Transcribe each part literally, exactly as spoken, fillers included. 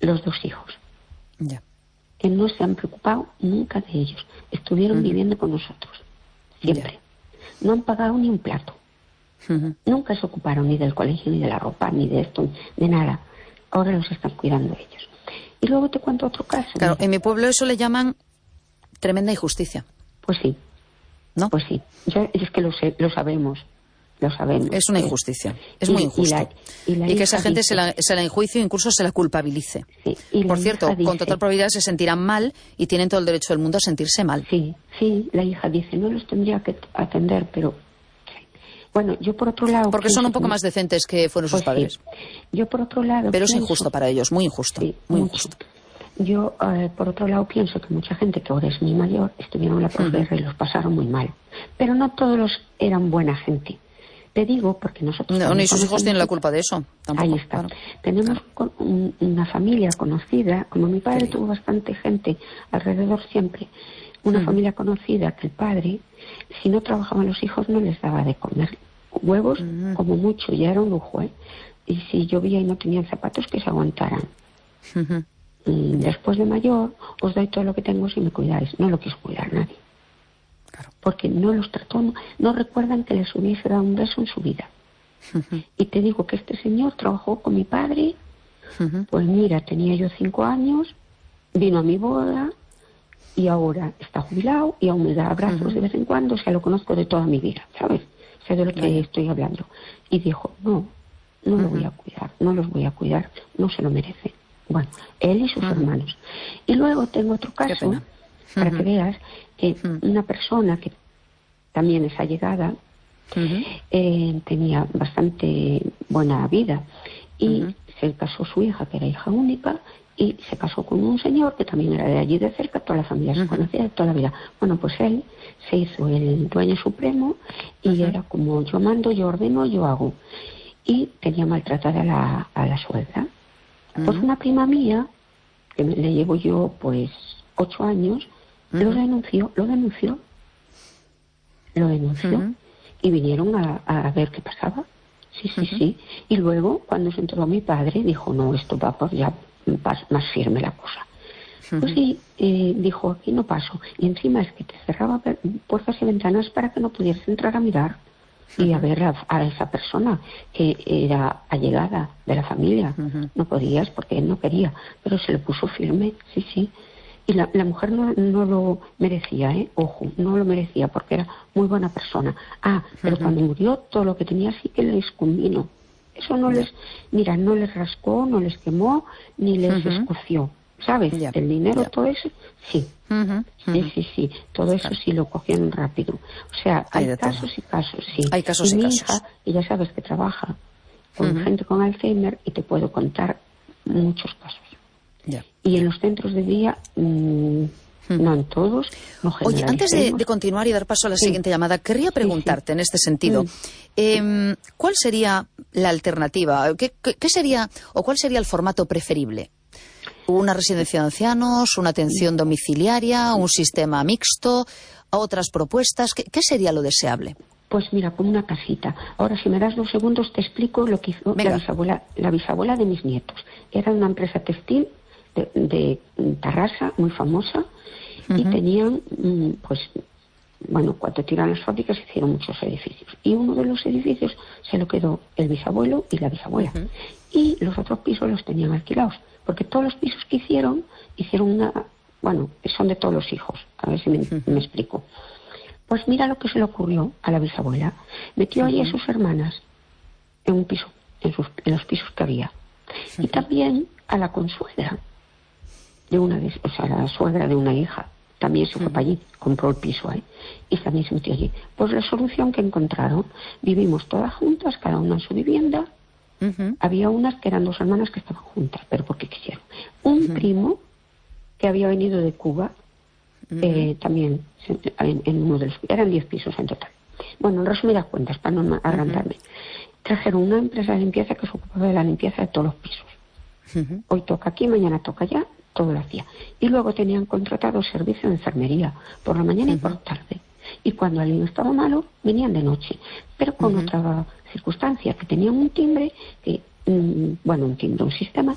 los dos hijos. Ya. Que no se han preocupado nunca de ellos. Estuvieron uh-huh. viviendo con nosotros, siempre. Ya. No han pagado ni un plato. Uh-huh. Nunca se ocuparon ni del colegio, ni de la ropa, ni de esto, de nada. Ahora los están cuidando ellos. Y luego te cuento otro caso. Claro, mira. En mi pueblo eso le llaman tremenda injusticia. Pues sí. ¿No? Pues sí. Yo, es que lo, sé, lo sabemos. Lo sabemos. Es una injusticia. Es y, muy injusto. Y, la, y, la y que esa gente dice, se, la, se la enjuicie o incluso se la culpabilice. Sí, y Por cierto, dice, con total probabilidad se sentirán mal y tienen todo el derecho del mundo a sentirse mal. Sí, sí. La hija dice, no los tendría que atender, pero... Bueno, yo por otro lado... Porque son un poco que... más decentes que fueron sus pues padres. Sí. Yo por otro lado... Pero pienso... es injusto para ellos, muy injusto. Sí, muy mucho. injusto. Yo, eh, por otro lado, pienso que mucha gente que ahora es mi mayor estuvieron en la posguerra uh-huh. y los pasaron muy mal. Pero no todos los eran buena gente. Te digo, porque nosotros... No, ni sus hijos tienen la culpa de eso. Tampoco, ahí está. Claro. Tenemos claro. Un, una familia conocida, como mi padre sí. tuvo bastante gente alrededor siempre, una uh-huh. familia conocida que el padre, si no trabajaban los hijos, no les daba de comer. Huevos, uh-huh. como mucho, ya era un lujo, ¿eh? Y si llovía y no tenían zapatos, que se aguantaran. Uh-huh. Y después de mayor, os doy todo lo que tengo si me cuidáis. No lo quiso cuidar nadie. Claro. Porque no los trató, no, no recuerdan que les hubiese dado un beso en su vida. Uh-huh. Y te digo que este señor trabajó con mi padre, uh-huh. pues mira, tenía yo cinco años, vino a mi boda y ahora está jubilado y aún me da abrazos uh-huh. de vez en cuando, o sea, lo conozco de toda mi vida, ¿sabes? Sé de lo que uh-huh. estoy hablando. Y dijo, no, no uh-huh. lo voy a cuidar, no los voy a cuidar, no se lo merece. Bueno, él y sus uh-huh. hermanos. Y luego tengo otro caso, para uh-huh. que veas, que uh-huh. una persona que también es allegada, uh-huh. eh, tenía bastante buena vida y uh-huh. se casó su hija, que era hija única, y se casó con un señor que también era de allí de cerca, toda la familia se uh-huh. conocía de toda la vida. Bueno, pues él se hizo el dueño supremo y uh-huh. era como yo mando, yo ordeno, yo hago. Y tenía maltratada a la, a la suegra. Uh-huh. Pues una prima mía, que me, le llevo yo pues ocho años, uh-huh. lo denunció, lo denunció, lo denunció uh-huh. y vinieron a, a ver qué pasaba. Sí, sí, uh-huh. sí. Y luego, cuando se enteró mi padre, dijo, no, esto va por ya más firme la cosa. Uh-huh. Pues sí, eh, dijo, aquí no paso. Y encima es que te cerraba puertas y ventanas para que no pudieras entrar a mirar uh-huh. y a ver a, a esa persona que era allegada de la familia. Uh-huh. No podías porque él no quería, pero se le puso firme, sí, sí. Y la, la mujer no, no lo merecía, ¿eh? Ojo, no lo merecía porque era muy buena persona. Ah, pero uh-huh. cuando murió todo lo que tenía sí que les convino. Eso no les, mira, no les rascó, no les quemó, ni les uh-huh. escoció, ¿sabes? Yeah. El dinero, yeah. todo eso, sí. Uh-huh. Uh-huh. Sí, sí, sí, todo eso sí lo cogieron rápido. O sea, hay, hay casos todo. y casos, sí. Hay casos y, y mi casos. hija, y ya sabes que trabaja con uh-huh. gente con Alzheimer y te puedo contar muchos casos. Yeah. Y en los centros de día... Mmm, no en todos. No Oye, antes de, de continuar y dar paso a la sí. siguiente llamada, querría preguntarte sí, sí. en este sentido, mm. eh, ¿cuál sería la alternativa? ¿Qué, qué, ¿Qué sería o cuál sería el formato preferible? ¿Una residencia de ancianos, una atención domiciliaria, un sistema mixto, otras propuestas? ¿Qué, qué sería lo deseable? Pues mira, con una casita. Ahora, si me das dos segundos, te explico lo que hizo la bisabuela, la bisabuela de mis nietos. Era una empresa textil de, de Tarrasa, muy famosa, y uh-huh. tenían, pues, bueno, cuando tiraron las fábricas hicieron muchos edificios. Y uno de los edificios se lo quedó el bisabuelo y la bisabuela. Uh-huh. Y los otros pisos los tenían alquilados. Porque todos los pisos que hicieron, hicieron una... Bueno, son de todos los hijos. A ver si me, uh-huh. me explico. Pues mira lo que se le ocurrió a la bisabuela. Metió uh-huh. allí a sus hermanas en un piso, en, sus, en los pisos que había. Uh-huh. Y también a la consuegra de una de, o sea, la suegra de una hija. También se fue uh-huh. para allí, compró el piso ahí y también se metió allí. Pues la solución que encontraron, vivimos todas juntas, cada una en su vivienda. Uh-huh. Había unas que eran dos hermanas que estaban juntas, pero porque quisieron. Un uh-huh. primo que había venido de Cuba, uh-huh. eh, también en, en uno de los... Eran diez pisos en total. Bueno, en resumidas cuentas, para no agrandarme, uh-huh. trajeron una empresa de limpieza que se ocupaba de la limpieza de todos los pisos. Uh-huh. Hoy toca aquí, mañana toca allá. Todo lo hacía. Y luego tenían contratado servicio de enfermería por la mañana uh-huh. y por la tarde. Y cuando alguien estaba malo, venían de noche. Pero con uh-huh. otra circunstancia, que tenían un timbre, que, mm, bueno, un timbre, un sistema,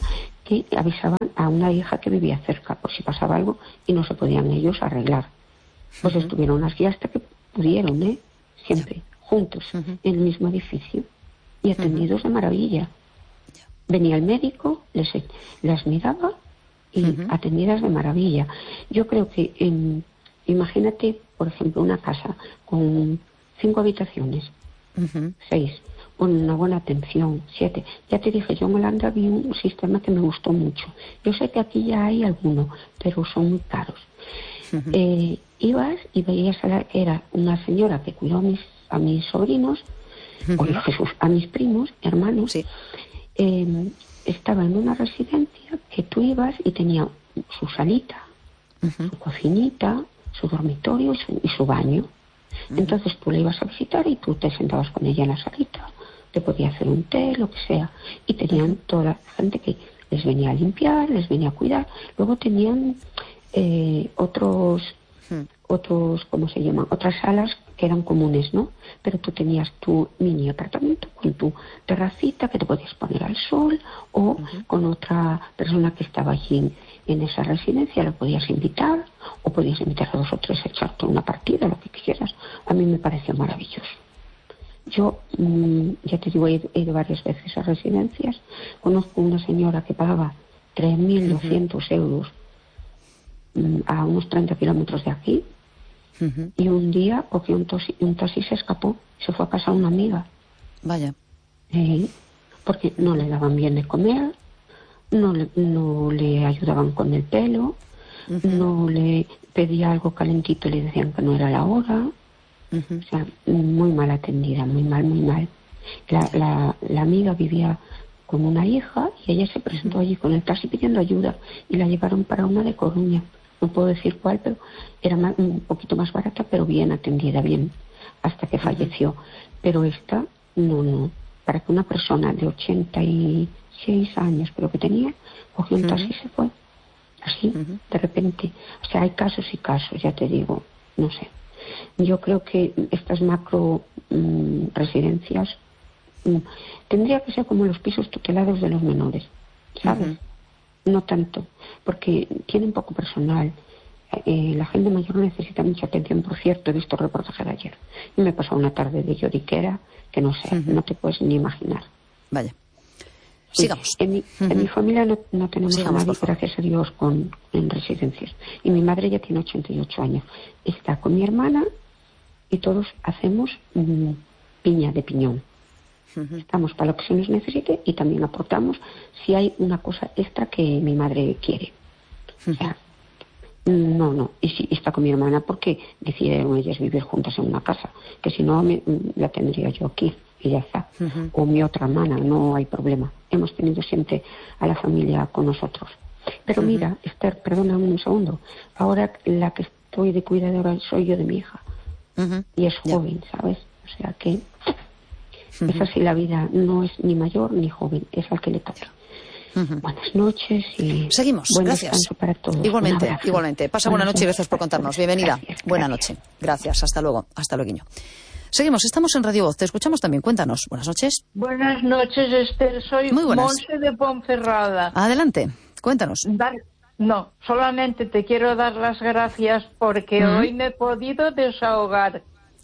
y avisaban a una hija que vivía cerca por si pasaba algo y no se podían ellos arreglar. Pues uh-huh. estuvieron así hasta que pudieron, ¿eh? Siempre, yeah. juntos, uh-huh. en el mismo edificio y atendidos uh-huh. de maravilla. Yeah. Venía el médico, les, las miraba y uh-huh. atendidas de maravilla. Yo creo que, en, imagínate, por ejemplo, una casa con cinco habitaciones, uh-huh. seis, con una buena atención, siete. Ya te dije, yo en Holanda vi un sistema que me gustó mucho. Yo sé que aquí ya hay alguno, pero son muy caros. Uh-huh. Eh, ibas y veías a la, era una señora que cuidó a mis, a mis sobrinos, uh-huh. o Jesús, a mis primos, hermanos. Sí. Eh, estaba en una residencia que tú ibas y tenía su salita, uh-huh. su cocinita, su dormitorio y su, y su baño. Uh-huh. Entonces tú le ibas a visitar y tú te sentabas con ella en la salita, te podía hacer un té, lo que sea. Y tenían uh-huh. toda la gente que les venía a limpiar, les venía a cuidar. Luego tenían eh, otros, uh-huh. otros, ¿cómo se llaman? Otras salas que eran comunes, ¿no? Pero tú tenías tu mini apartamento con tu terracita que te podías poner al sol o uh-huh. con otra persona que estaba allí en, en esa residencia, la podías invitar o podías invitar a dos o tres a echarte una partida, lo que quisieras. A mí me pareció maravilloso. Yo, mmm, ya te digo, he, he ido varias veces a residencias. Conozco una señora que pagaba tres mil doscientos uh-huh. euros mmm, a unos treinta kilómetros de aquí. Uh-huh. Y un día cogió un, tosi, un taxi y se escapó. Se fue a casa a una amiga. Vaya. Eh, porque no le daban bien de comer, no le, no le ayudaban con el pelo, uh-huh. no le pedía algo calentito y le decían que no era la hora. Uh-huh. O sea, muy mal atendida, muy mal, muy mal. La, la, la amiga vivía con una hija y ella se presentó uh-huh. allí con el taxi pidiendo ayuda y la llevaron para una de Coruña. No puedo decir cuál, pero era más, un poquito más barata, pero bien atendida, bien, hasta que falleció. Uh-huh. Pero esta, no, no. Para que una persona de ochenta y seis años, creo que tenía, cogió un taxi uh-huh. y se fue. Así, uh-huh. de repente. O sea, hay casos y casos, ya te digo, no sé. Yo creo que estas macro mmm, residencias mmm, tendría que ser como los pisos tutelados de los menores, ¿sabes? Uh-huh. No tanto, porque tienen poco personal. Eh, la gente mayor necesita mucha atención. Por cierto, he visto el reportaje de ayer y me pasó una tarde de lloriquera que no sé, uh-huh. no te puedes ni imaginar. Vaya. Sigamos. En mi, uh-huh. en mi familia no, no tenemos Sigamos, a nadie, gracias a Dios, con, en residencias. Y mi madre ya tiene ochenta y ocho años. Está con mi hermana y todos hacemos mmm, piña de piñón. Uh-huh. Estamos para lo que se nos necesite y también aportamos si hay una cosa extra que mi madre quiere. Uh-huh. O sea, no, no. Y si está con mi hermana porque decidieron ellas vivir juntas en una casa. Que si no, me, la tendría yo aquí. Y ya está. Uh-huh. O mi otra hermana, no hay problema. Hemos tenido siempre a la familia con nosotros. Pero uh-huh. mira, Esther, perdóname un segundo. Ahora la que estoy de cuidadora soy yo de mi hija. Uh-huh. Y es joven, yeah. ¿sabes? O sea que uh-huh. es así la vida. No es ni mayor ni joven. Es al que le toca. Uh-huh. Buenas noches y seguimos. Buen gracias. descanso para todos. Igualmente, igualmente. Pasa buena noche y gracias por contarnos. Bienvenida. Gracias, buena gracias. noche. Gracias. Hasta luego. Hasta luego. Seguimos, estamos en Radio Voz, te escuchamos también, cuéntanos. Buenas noches. Buenas noches, Esther, soy Monse de Ponferrada. Adelante, cuéntanos. Dar, no, solamente te quiero dar las gracias porque ¿Mm? hoy me he podido desahogar.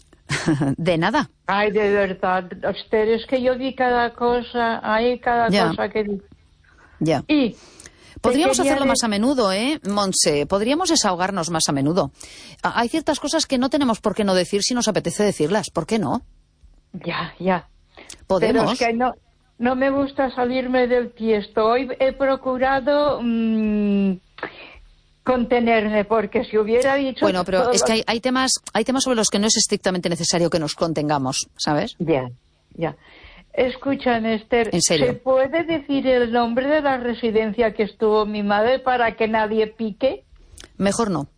De nada. Ay, de verdad, Esther, es que yo vi cada cosa, hay cada ya. cosa que vi. Ya. Y... Podríamos hacerlo de... más a menudo, ¿eh, Monse? Podríamos desahogarnos más a menudo. Hay ciertas cosas que no tenemos por qué no decir si nos apetece decirlas. ¿Por qué no? Ya, ya. ¿Podemos? Pero es que no, no me gusta salirme del tiesto. Hoy he procurado mmm, contenerme, porque si hubiera dicho... Bueno, pero todo... es que hay, hay, temas, hay temas sobre los que no es estrictamente necesario que nos contengamos, ¿sabes? Ya, ya. Escúchame, Esther, ¿En serio? ¿se puede decir el nombre de la residencia que estuvo mi madre para que nadie pique? Mejor no.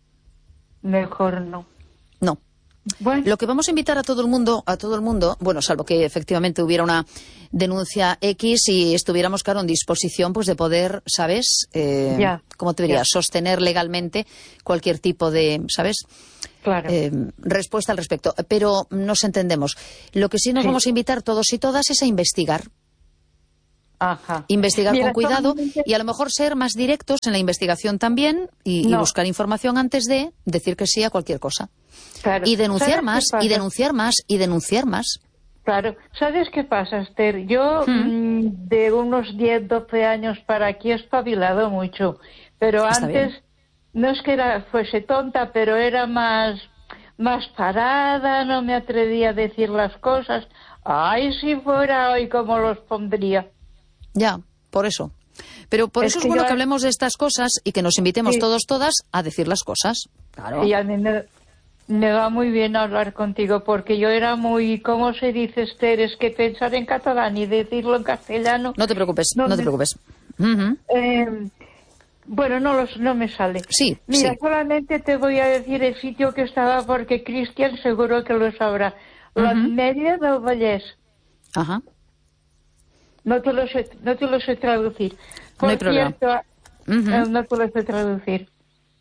Mejor no. No. Bueno. Lo que vamos a invitar a todo el mundo, a todo el mundo, bueno, salvo que efectivamente hubiera una denuncia X y estuviéramos, claro, en disposición pues de poder, ¿sabes? Eh, ya, ¿Cómo te diría? Ya. Sostener legalmente cualquier tipo de, ¿sabes? Claro. Eh, respuesta al respecto. Pero nos entendemos. Lo que sí nos sí. vamos a invitar todos y todas es a investigar. Ajá. Investigar Mira, con cuidado solamente... y a lo mejor ser más directos en la investigación también y, no. y buscar información antes de decir que sí a cualquier cosa. Claro. Y denunciar más, y denunciar más, y denunciar más. Claro. ¿Sabes qué pasa, Esther? Yo hmm. mmm, de unos diez, doce años para aquí he espabilado mucho. Pero Está antes, bien. no es que era, fuese tonta, pero era más, más parada, no me atrevía a decir las cosas. Ay, si fuera hoy, ¿cómo los pondría? Ya, por eso. Pero por es eso es que bueno yo... que hablemos de estas cosas y que nos invitemos sí. todos, todas a decir las cosas. Claro. Y a mí me, me va muy bien hablar contigo, porque yo era muy, ¿cómo se dice, Esther? Es que pensar en catalán y decirlo en castellano... No te preocupes, no, no te me... preocupes. Uh-huh. Eh, bueno, no, los, no me sale. Sí, Mira, sí. solamente te voy a decir el sitio que estaba, porque Cristian seguro que lo sabrá. L'Ametlla uh-huh. del Vallès. Ajá. No te lo sé, no te lo sé traducir. Por no hay problema. Cierto, uh-huh. eh, no te lo sé traducir.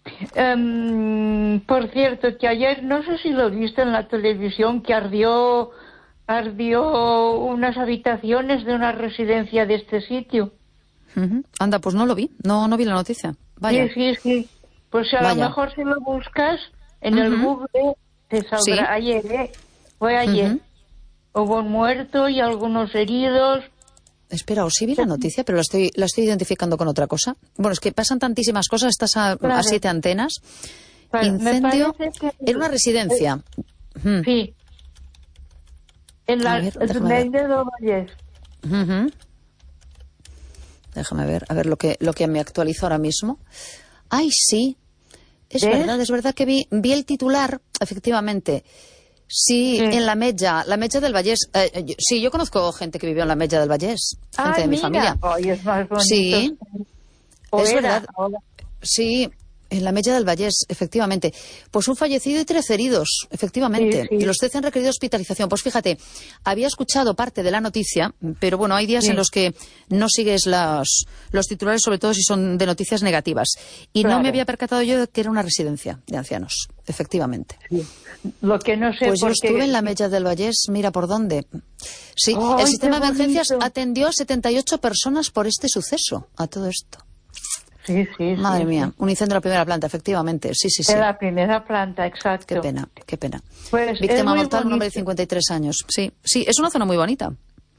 Um, por cierto, que ayer, no sé si lo viste en la televisión, que ardió, ardió unas habitaciones de una residencia de este sitio. Uh-huh. Anda, pues no lo vi, no, no vi la noticia. Vaya. Sí, sí, sí. Pues a Vaya. lo mejor si lo buscas en uh-huh. el Google te saldrá. Sí. Ayer, ¿eh? Fue ayer. Uh-huh. Hubo un muerto y algunos heridos. Espera, o sí vi la noticia, pero la estoy, la estoy identificando con otra cosa. Bueno, es que pasan tantísimas cosas, estás a, claro. a siete antenas. Claro, incendio que... en una residencia. Eh, sí. En la Ametlla del Vallès. Uh-huh. Déjame ver, a ver lo que, lo que me actualizo ahora mismo. Ay, sí. Es ¿ves? verdad, es verdad que vi, vi el titular, efectivamente. Sí, sí, en la Metlla, la Metlla del Vallès. Eh, yo, sí, yo conozco gente que vivió en la Metlla del Vallès, gente ah, de mi mira. familia. Ay, es más bonito. Sí, o es era, verdad. Ahora. Sí, en la Metlla del Vallès, efectivamente. Pues un fallecido y tres heridos, efectivamente. Sí, sí. Y los trece han requerido hospitalización. Pues fíjate, había escuchado parte de la noticia, pero bueno, hay días sí. en los que no sigues las, los titulares, sobre todo si son de noticias negativas. Y claro. no me había percatado yo de que era una residencia de ancianos, efectivamente. Sí. Lo que no sé pues yo porque... estuve en la Metlla del Vallès, mira por dónde. Sí, ¡ay, el sistema de emergencias bonito! Atendió a setenta y ocho personas por este suceso, a todo esto. Sí, sí, Madre sí, mía, sí. un incendio de la primera planta, efectivamente. Sí, sí, sí. De la primera planta, exacto. Qué pena, qué pena. Pues víctima mortal, bonito. un hombre de cincuenta y tres años. Sí, sí, es una zona muy bonita.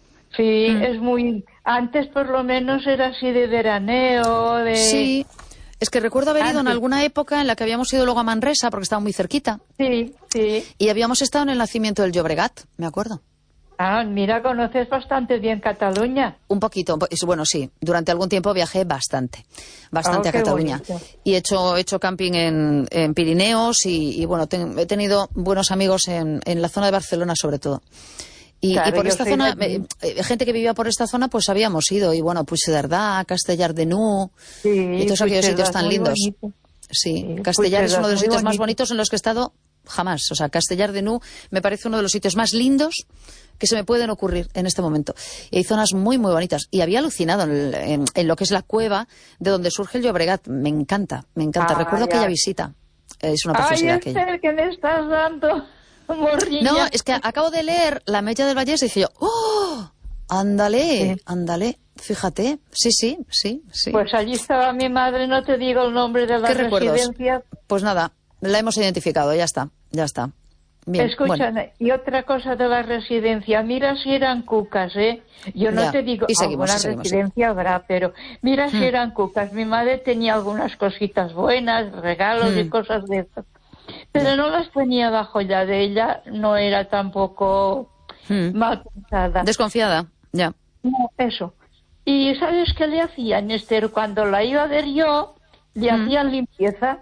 Sí, mm. es muy... Antes por lo menos era así de veraneo, de... Sí, es que recuerdo haber Antes. ido en alguna época en la que habíamos ido luego a Manresa, porque estaba muy cerquita. Sí, sí. Y habíamos estado en el nacimiento del Llobregat, me acuerdo. Ah, mira, conoces bastante bien Cataluña. Un poquito, un po bueno, sí. Durante algún tiempo viajé bastante, bastante oh, a Cataluña. Bonito. Y he hecho, he hecho camping en, en Pirineos y, y bueno, ten, he tenido buenos amigos en, en la zona de Barcelona, sobre todo. Y, claro, y por esta zona, de... eh, gente que vivía por esta zona, pues habíamos ido. Y bueno, Puigcerdá, Castellar de Nú, sí, y todos aquellos sitios tan lindos. Bonito. Sí, sí, Castellar es uno de los sitios bonito. más bonitos en los que he estado jamás. O sea, Castellar de Nú me parece uno de los sitios más lindos que se me pueden ocurrir en este momento. Y hay zonas muy, muy bonitas. Y había alucinado en, en, en lo que es la cueva de donde surge el Llobregat. Me encanta, me encanta. Ah, Recuerdo ya. aquella visita. Es una preciosidad Ay, aquella. Esther, ¿qué me estás dando? Morrilla. No, es que acabo de leer La Metlla del Vallès y dije yo, ¡oh! Ándale, sí. ándale. Fíjate, sí, sí, sí, sí. Pues allí estaba mi madre, no te digo el nombre de la ¿Qué residencia. Recuerdos? Pues nada, la hemos identificado, ya está, ya está. Bien, Escúchame, bueno. y otra cosa de la residencia, mira si eran cucas, ¿eh? Yo no ya. te digo, y seguimos, alguna y seguimos, residencia sí. habrá, pero mira hmm. si eran cucas. Mi madre tenía algunas cositas buenas, regalos hmm. y cosas de esas, pero ya. no las tenía bajo ya de ella, no era tampoco hmm. mal pensada. Desconfiada, ya. No, eso. ¿Y sabes qué le hacían, Esther? Cuando la iba a ver yo, le hmm. hacían limpieza.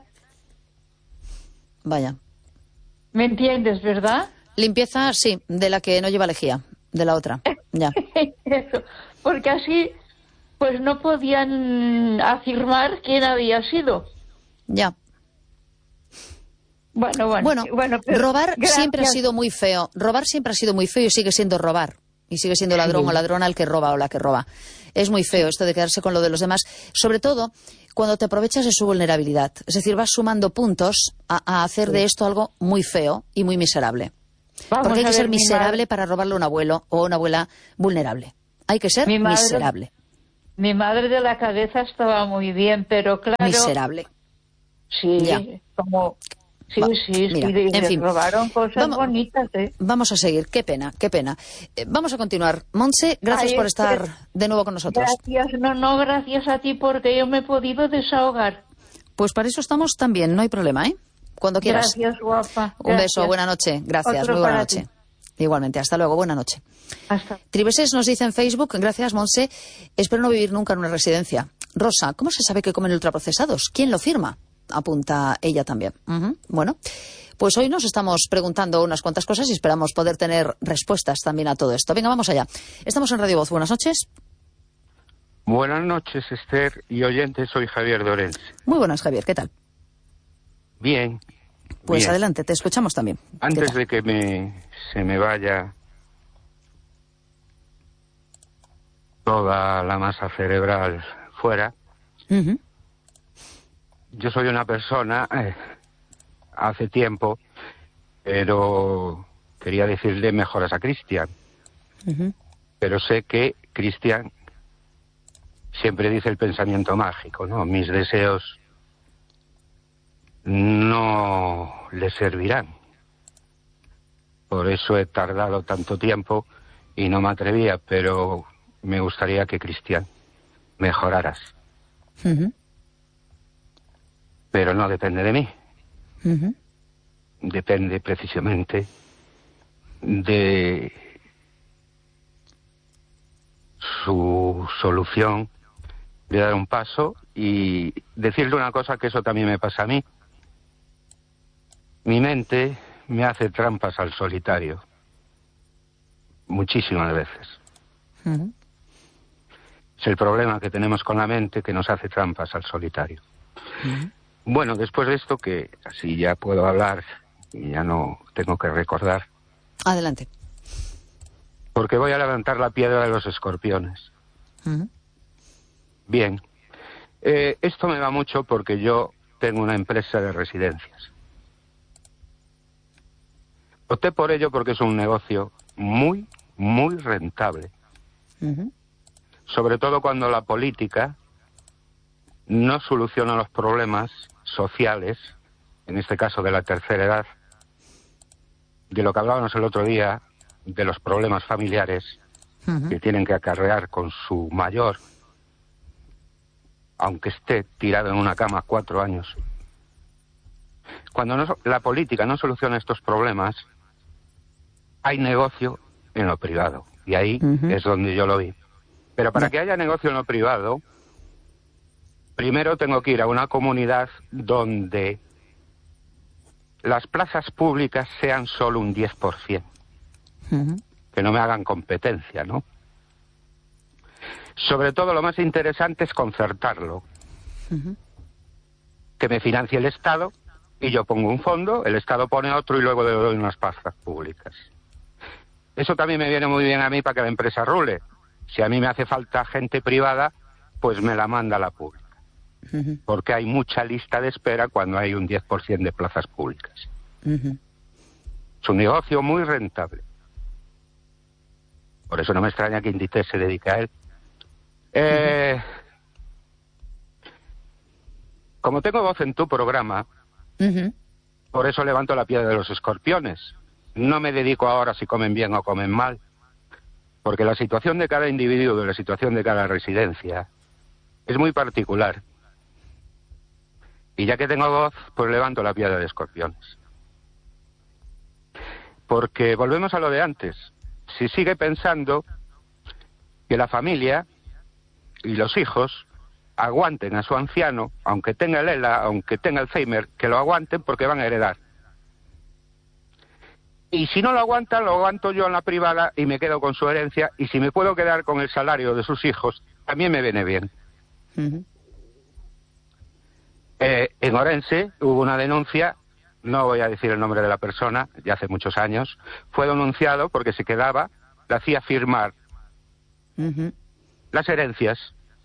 Vaya. ¿Me entiendes, verdad? Limpieza, sí, de la que no lleva lejía, de la otra, ya. Eso, porque así, pues no podían afirmar quién había sido. Ya. Bueno, bueno. Bueno, bueno pero robar gracias. siempre ha sido muy feo. Robar siempre ha sido muy feo y sigue siendo robar. Y sigue siendo ladrón sí. o ladrona el que roba o la que roba. Es muy feo esto de quedarse con lo de los demás. Sobre todo cuando te aprovechas de su vulnerabilidad. Es decir, vas sumando puntos a, a hacer sí. de esto algo muy feo y muy miserable. Vamos Porque hay que ser miserable para robarle a un abuelo o a una abuela vulnerable. Hay que ser mi madre, miserable. Mi madre de la cabeza estaba muy bien, pero claro... Miserable. Sí, ya. como... Sí, Va, sí, mira, sí, le, en le fin, robaron cosas vamos, bonitas, ¿eh? Vamos a seguir, qué pena, qué pena. Eh, vamos a continuar. Montse, gracias Ay, por es estar que... de nuevo con nosotros. Gracias, no, no, gracias a ti porque yo me he podido desahogar. Pues para eso estamos también, no hay problema, ¿eh? Cuando quieras. Gracias, guapa. Un Gracias. beso, buena noche. Gracias, Otro muy buena para noche. ti. Igualmente, hasta luego, buena noche. Hasta. Tribeses nos dice en Facebook, gracias, Montse, espero no vivir nunca en una residencia. Rosa, ¿cómo se sabe que comen ultraprocesados? ¿Quién lo firma? Apunta ella también. Uh-huh. Bueno, pues hoy nos estamos preguntando unas cuantas cosas y esperamos poder tener respuestas también a todo esto. Venga, vamos allá. Estamos en Radio Voz. Buenas noches. Buenas noches, Esther y oyentes. Soy Javier Dorens. Muy buenas, Javier. ¿Qué tal? Bien. Pues bien. Adelante, te escuchamos también. Antes de que me se me vaya toda la masa cerebral fuera, uh-huh. yo soy una persona, eh, hace tiempo, pero quería decirle mejoras a Cristian. Uh-huh. Pero sé que Cristian siempre dice el pensamiento mágico, ¿no? Mis deseos no le servirán. Por eso he tardado tanto tiempo y no me atrevía, pero me gustaría que Cristian mejoraras. Uh-huh. Pero no depende de mí. Uh-huh. Depende precisamente de su solución, de dar un paso y decirle una cosa, que eso también me pasa a mí. Mi mente me hace trampas al solitario. Muchísimas veces. Uh-huh. Es el problema que tenemos con la mente, que nos hace trampas al solitario. Uh-huh. Bueno, después de esto, que así ya puedo hablar y ya no tengo que recordar. Adelante. Porque voy a levantar la piedra de los escorpiones. Uh-huh. Bien. Eh, esto me va mucho porque yo tengo una empresa de residencias. Opté por ello porque es un negocio muy, muy rentable. Uh-huh. Sobre todo cuando la política no soluciona los problemas sociales, en este caso de la tercera edad, de lo que hablábamos el otro día, de los problemas familiares uh-huh. que tienen que acarrear con su mayor, aunque esté tirado en una cama cuatro años. Cuando no, la política no soluciona estos problemas, hay negocio en lo privado. Y ahí uh-huh. es donde yo lo vi. Pero para que haya negocio en lo privado, primero tengo que ir a una comunidad donde las plazas públicas sean solo un diez por ciento. Uh-huh. Que no me hagan competencia, ¿no? Sobre todo lo más interesante es concertarlo. Uh-huh. Que me financie el Estado y yo pongo un fondo, el Estado pone otro y luego le doy unas plazas públicas. Eso también me viene muy bien a mí para que la empresa rule. Si a mí me hace falta gente privada, pues me la manda la pública. Uh-huh. Porque hay mucha lista de espera cuando hay un diez por ciento de plazas públicas. Uh-huh. Es un negocio muy rentable. Por eso no me extraña que Inditex se dedique a él. Eh, uh-huh. Como tengo voz en tu programa, uh-huh. por eso levanto la piedra de los escorpiones. No me dedico ahora si comen bien o comen mal, porque la situación de cada individuo, la situación de cada residencia, es muy particular. Y ya que tengo voz, pues levanto la piedra de escorpiones. Porque volvemos a lo de antes. Si sigue pensando que la familia y los hijos aguanten a su anciano, aunque tenga el ELA, aunque tenga Alzheimer, que lo aguanten porque van a heredar. Y si no lo aguantan, lo aguanto yo en la privada y me quedo con su herencia, y si me puedo quedar con el salario de sus hijos, también me viene bien. Uh-huh. Eh, en Orense hubo una denuncia, no voy a decir el nombre de la persona, ya hace muchos años, fue denunciado porque se quedaba, le hacía firmar uh-huh. las herencias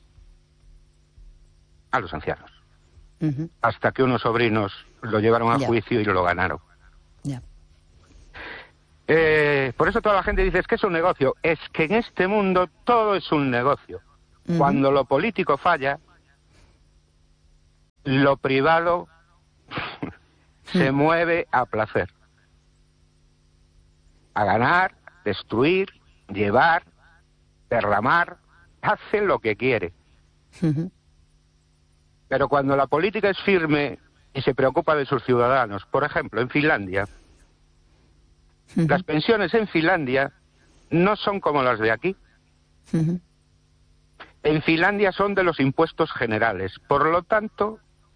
a los ancianos. Uh-huh. Hasta que unos sobrinos lo llevaron a yeah. juicio y lo ganaron. Yeah. Eh, por eso toda la gente dice, es que es un negocio. Es que en este mundo todo es un negocio. Uh-huh. Cuando lo político falla, lo privado se uh-huh. mueve a placer. A ganar, destruir, llevar, derramar, hace lo que quiere. Uh-huh. Pero cuando la política es firme y se preocupa de sus ciudadanos, por ejemplo, en Finlandia, uh-huh. las pensiones en Finlandia no son como las de aquí. Uh-huh. En Finlandia son de los impuestos generales, por lo tanto,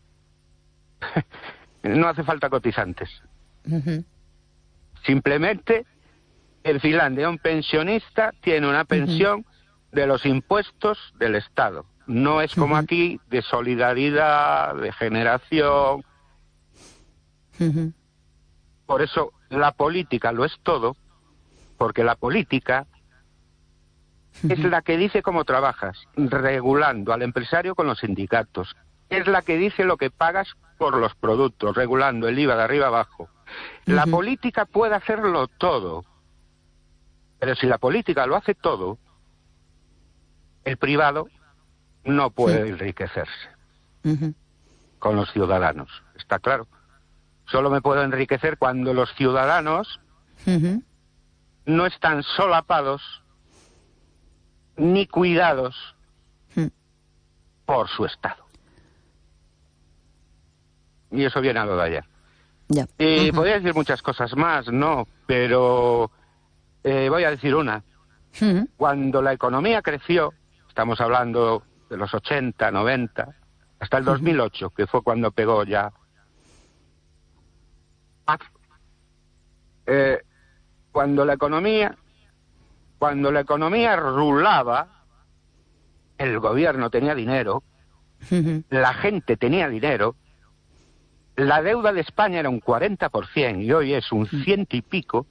no hace falta cotizantes. Uh-huh. Simplemente, en Finlandia un pensionista tiene una pensión uh-huh. de los impuestos del Estado. No es como uh-huh. aquí, de solidaridad, de generación. Uh-huh. Por eso la política lo es todo, porque la política uh-huh. es la que dice cómo trabajas, regulando al empresario con los sindicatos. Es la que dice lo que pagas por los productos, regulando el I V A de arriba abajo. Uh-huh. La política puede hacerlo todo, pero si la política lo hace todo, el privado no puede sí. enriquecerse uh-huh. con los ciudadanos, está claro. Solo me puedo enriquecer cuando los ciudadanos uh-huh. no están solapados ni cuidados uh-huh. por su Estado. Y eso viene a lo de allá. Yeah. Y uh-huh. podría decir muchas cosas más, ¿no? Pero eh, voy a decir una. Uh-huh. Cuando la economía creció, estamos hablando de los ochenta, noventa, hasta el dos mil ocho, que fue cuando pegó ya. Eh, cuando la economía, cuando la economía rulaba, el gobierno tenía dinero, uh-huh. la gente tenía dinero, la deuda de España era un cuarenta por ciento y hoy es un ciento y pico.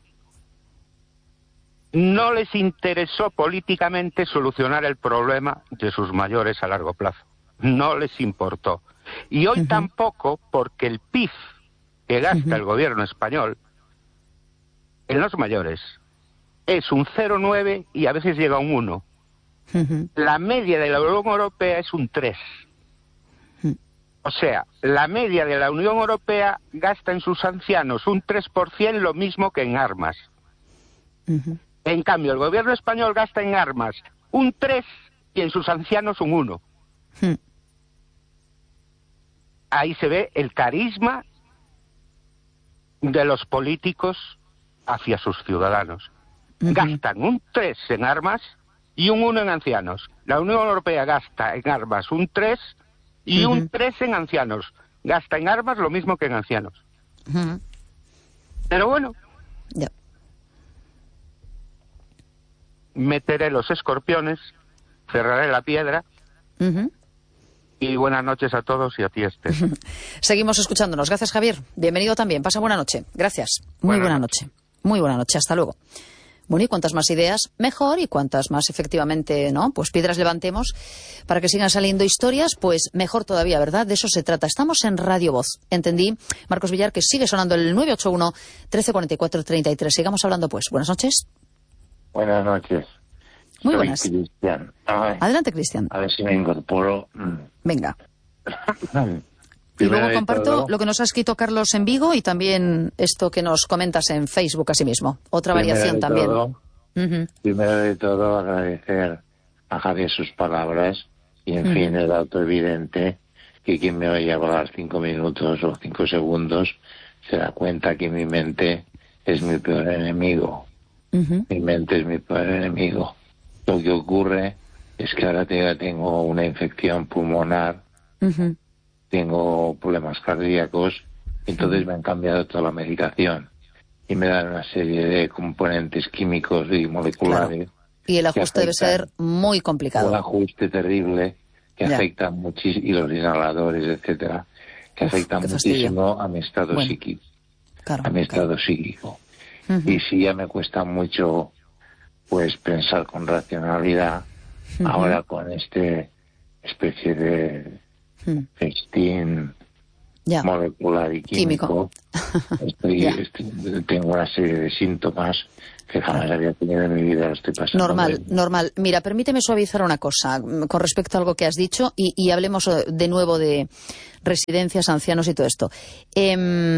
No les interesó políticamente solucionar el problema de sus mayores a largo plazo. No les importó. Y hoy uh-huh. tampoco, porque el P I B que gasta uh-huh. el gobierno español en los mayores es un cero coma nueve y a veces llega a un uno. Uh-huh. La media de la Unión Europea es un tres. Uh-huh. O sea, la media de la Unión Europea gasta en sus ancianos un tres por ciento lo mismo que en armas. Uh-huh. En cambio, el gobierno español gasta en armas un tres y en sus ancianos un uno. Hmm. Ahí se ve el carisma de los políticos hacia sus ciudadanos. Uh-huh. Gastan un tres en armas y un uno en ancianos. La Unión Europea gasta en armas un tres y uh-huh. un tres en ancianos. Gasta en armas lo mismo que en ancianos. Uh-huh. Pero bueno... Yeah. Meteré los escorpiones, cerraré la piedra uh-huh. y buenas noches a todos y a ti, Esther. Seguimos escuchándonos. Gracias, Javier. Bienvenido también. Pasa buena noche. Gracias. Muy buena, buena noche. noche. Muy buena noche. Hasta luego. Bueno, y cuantas más ideas, mejor, y cuantas más efectivamente, ¿no? Pues piedras levantemos para que sigan saliendo historias, pues mejor todavía, ¿verdad? De eso se trata. Estamos en Radio Voz. Entendí, Marcos Villar, que sigue sonando el nueve ocho uno, trece cuarenta y cuatro, treinta y tres. Sigamos hablando, pues. Buenas noches. Buenas noches. Muy Soy buenas. Cristian. Ver, Adelante, Cristian. A ver si me incorporo. Venga. Y luego comparto todo lo que nos ha escrito Carlos en Vigo y también esto que nos comentas en Facebook asimismo. Otra variación también. Todo, uh-huh. Primero de todo, agradecer a Javier sus palabras y, en uh-huh. fin, el dato evidente que quien me oye hablar cinco minutos o cinco segundos se da cuenta que mi mente es mi peor enemigo. Uh-huh. Mi mente es mi peor enemigo. Lo que ocurre es que ahora tengo una infección pulmonar, uh-huh. tengo problemas cardíacos, entonces uh-huh. me han cambiado toda la medicación y me dan una serie de componentes químicos y moleculares. Claro. Y el ajuste debe ser muy complicado. Un ajuste terrible que ya. afecta muchísimo, y los inhaladores, etcétera, que Uf, afectan muchísimo a mi estado bueno. psíquico. Claro, a mi claro. estado psíquico. Uh-huh. Y si ya me cuesta mucho pues pensar con racionalidad, uh-huh. ahora con este especie de uh-huh. festín ya. molecular y químico, químico. Estoy, estoy, tengo una serie de síntomas que jamás había tenido en mi vida. Lo estoy pasando Normal, muy... normal. Mira, permíteme suavizar una cosa con respecto a algo que has dicho y, y hablemos de nuevo de residencias, ancianos y todo esto. Eh,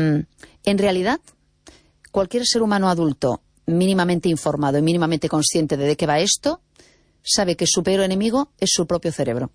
en realidad, cualquier ser humano adulto mínimamente informado y mínimamente consciente de de qué va esto, sabe que su peor enemigo es su propio cerebro.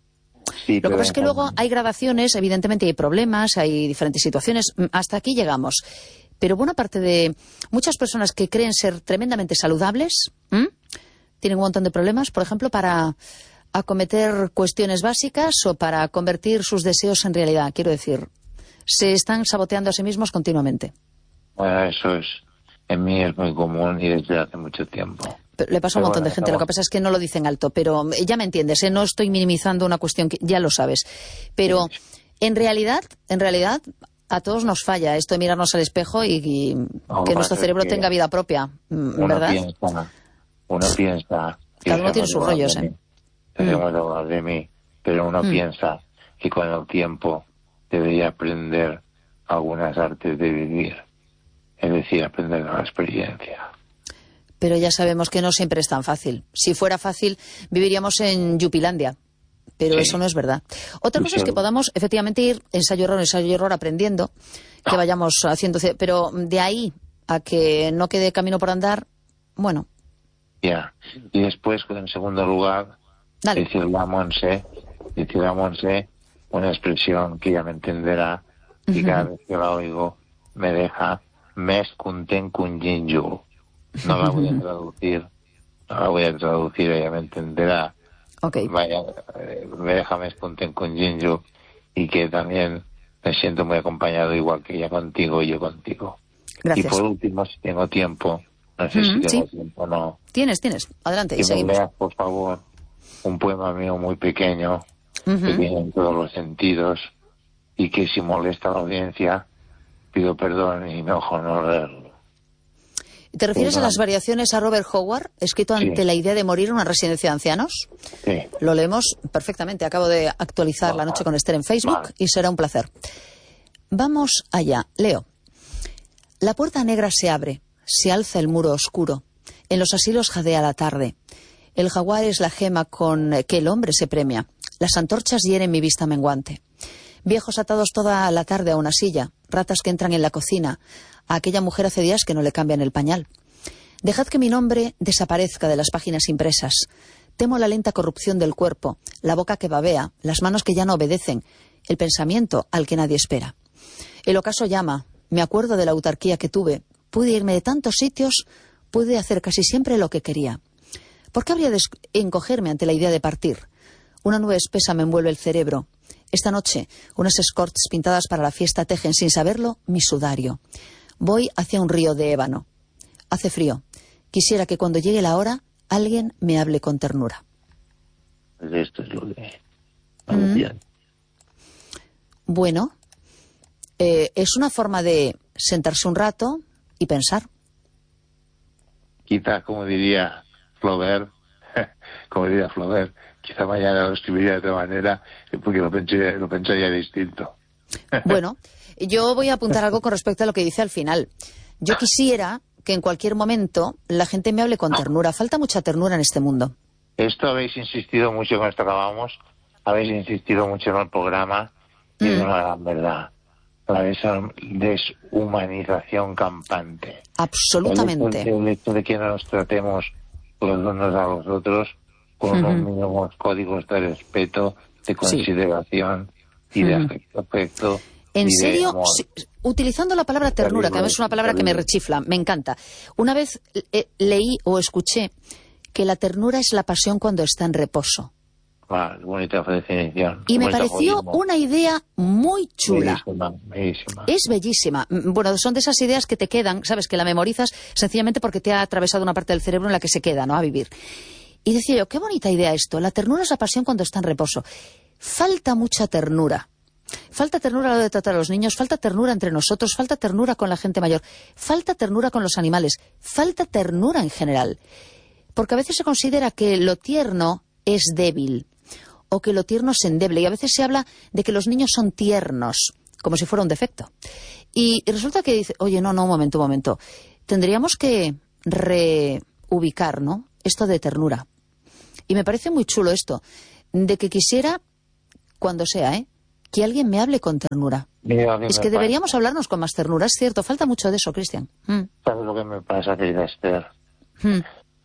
Sí, Lo que pasa es que pero... luego hay gradaciones, evidentemente hay problemas, hay diferentes situaciones. Hasta aquí llegamos. Pero buena parte de muchas personas que creen ser tremendamente saludables ¿m? tienen un montón de problemas, por ejemplo, para acometer cuestiones básicas o para convertir sus deseos en realidad. Quiero decir, se están saboteando a sí mismos continuamente. Bueno, eso es, en mí es muy común y desde hace mucho tiempo. Pero le pasa a un montón bueno, de gente. estamos... Lo que pasa es que no lo dicen alto, pero ya me entiendes, ¿eh? No estoy minimizando una cuestión que ya lo sabes. Pero sí. en realidad, en realidad, a todos nos falla esto de mirarnos al espejo y, y no, que nuestro cerebro que tenga vida propia, uno ¿verdad? Piensa, uno piensa... Cada uno tiene sus rollos, ¿eh? Tenemos que hablar de mí, pero uno mm. piensa que con el tiempo debería aprender algunas artes de vivir, es decir, aprender la experiencia. Pero ya sabemos que no siempre es tan fácil. Si fuera fácil, viviríamos en Yupilandia. Pero sí. Eso no es verdad. Otra cosa sí. es que podamos efectivamente ir ensayo-error, ensayo-error aprendiendo, que vayamos haciendo... Pero de ahí a que no quede camino por andar, bueno. Ya. Y después, en segundo lugar, Dale. decirle a Monse, decirle a Monse una expresión que ella me entenderá y uh-huh. cada vez que la oigo me deja mes kunten kunjinju. No la voy a traducir, no la voy a traducir, ella me entenderá. Okay. Vaya, me deja mes kunten kunjinju y que también me siento muy acompañado igual que ella contigo y yo contigo. Gracias. Y por último, si tengo tiempo, no sé mm-hmm, si tengo sí. tiempo o no. Tienes, tienes, adelante. Que y me seguimos. leas, por favor, un poema mío muy pequeño uh-huh. que tiene en todos los sentidos y que si molesta a la audiencia pido perdón y mejor no leerlo. ¿Te refieres Pero, a las variaciones a Robert Howard, escrito sí. ante la idea de morir en una residencia de ancianos? Sí. Lo leemos perfectamente. Acabo de actualizar vale. La noche con Esther en Facebook vale. Y será un placer. Vamos allá. Leo. La puerta negra se abre, se alza el muro oscuro. En los asilos jadea la tarde. El jaguar es la gema con que el hombre se premia. Las antorchas hieren mi vista menguante. Viejos atados toda la tarde a una silla, ratas que entran en la cocina. A aquella mujer hace días que no le cambian el pañal. Dejad que mi nombre desaparezca de las páginas impresas. Temo la lenta corrupción del cuerpo, la boca que babea, las manos que ya no obedecen, el pensamiento al que nadie espera. El ocaso llama. Me acuerdo de la autarquía que tuve. Pude irme de tantos sitios, pude hacer casi siempre lo que quería. ¿Por qué habría de encogerme ante la idea de partir? Una nube espesa me envuelve el cerebro. Esta noche, unas escorts pintadas para la fiesta tejen sin saberlo mi sudario. Voy hacia un río de ébano. Hace frío. Quisiera que cuando llegue la hora, alguien me hable con ternura. Esto es lo que... Mm. Bueno, eh, es una forma de sentarse un rato y pensar. Quizá, como diría Flaubert, como diría Flaubert, quizá mañana lo escribiría de otra manera porque lo pensaría, lo pensaría distinto. Bueno, yo voy a apuntar algo con respecto a lo que dice al final. Yo quisiera que en cualquier momento la gente me hable con ternura. Falta mucha ternura en este mundo. Esto habéis insistido mucho con esto acabamos, habéis insistido mucho en el programa y mm. es una gran verdad. La deshumanización campante. Absolutamente. El hecho, el hecho de que no nos tratemos los unos a los otros con uh-huh. unos mínimos códigos de respeto, de consideración sí. y de afecto. afecto ¿En serio? Sí, utilizando la palabra ternura, que es una palabra que me rechifla, me encanta. Una vez eh, leí o escuché que la ternura es la pasión cuando está en reposo. Ah, bonita definición. Y me pareció modismo. Una idea muy chula. Bellísima, bellísima. Es bellísima. Bueno, son de esas ideas que te quedan, sabes, que la memorizas sencillamente porque te ha atravesado una parte del cerebro en la que se queda, ¿no? A vivir. Y decía yo, qué bonita idea esto. La ternura es la pasión cuando está en reposo. Falta mucha ternura. Falta ternura a la hora de tratar a los niños, falta ternura entre nosotros, falta ternura con la gente mayor, falta ternura con los animales, falta ternura en general. Porque a veces se considera que lo tierno es débil. O que lo tierno es endeble. Y a veces se habla de que los niños son tiernos, como si fuera un defecto. Y, y resulta que dice, oye, no, no, un momento, un momento. Tendríamos que reubicar, ¿no?, esto de ternura. Y me parece muy chulo esto, de que quisiera, cuando sea, ¿eh?, que alguien me hable con ternura. Mira, es que deberíamos pasa? hablarnos con más ternura, es cierto, falta mucho de eso, Cristian. Mm. ¿Sabes lo que me pasa, querida Esther? Mm.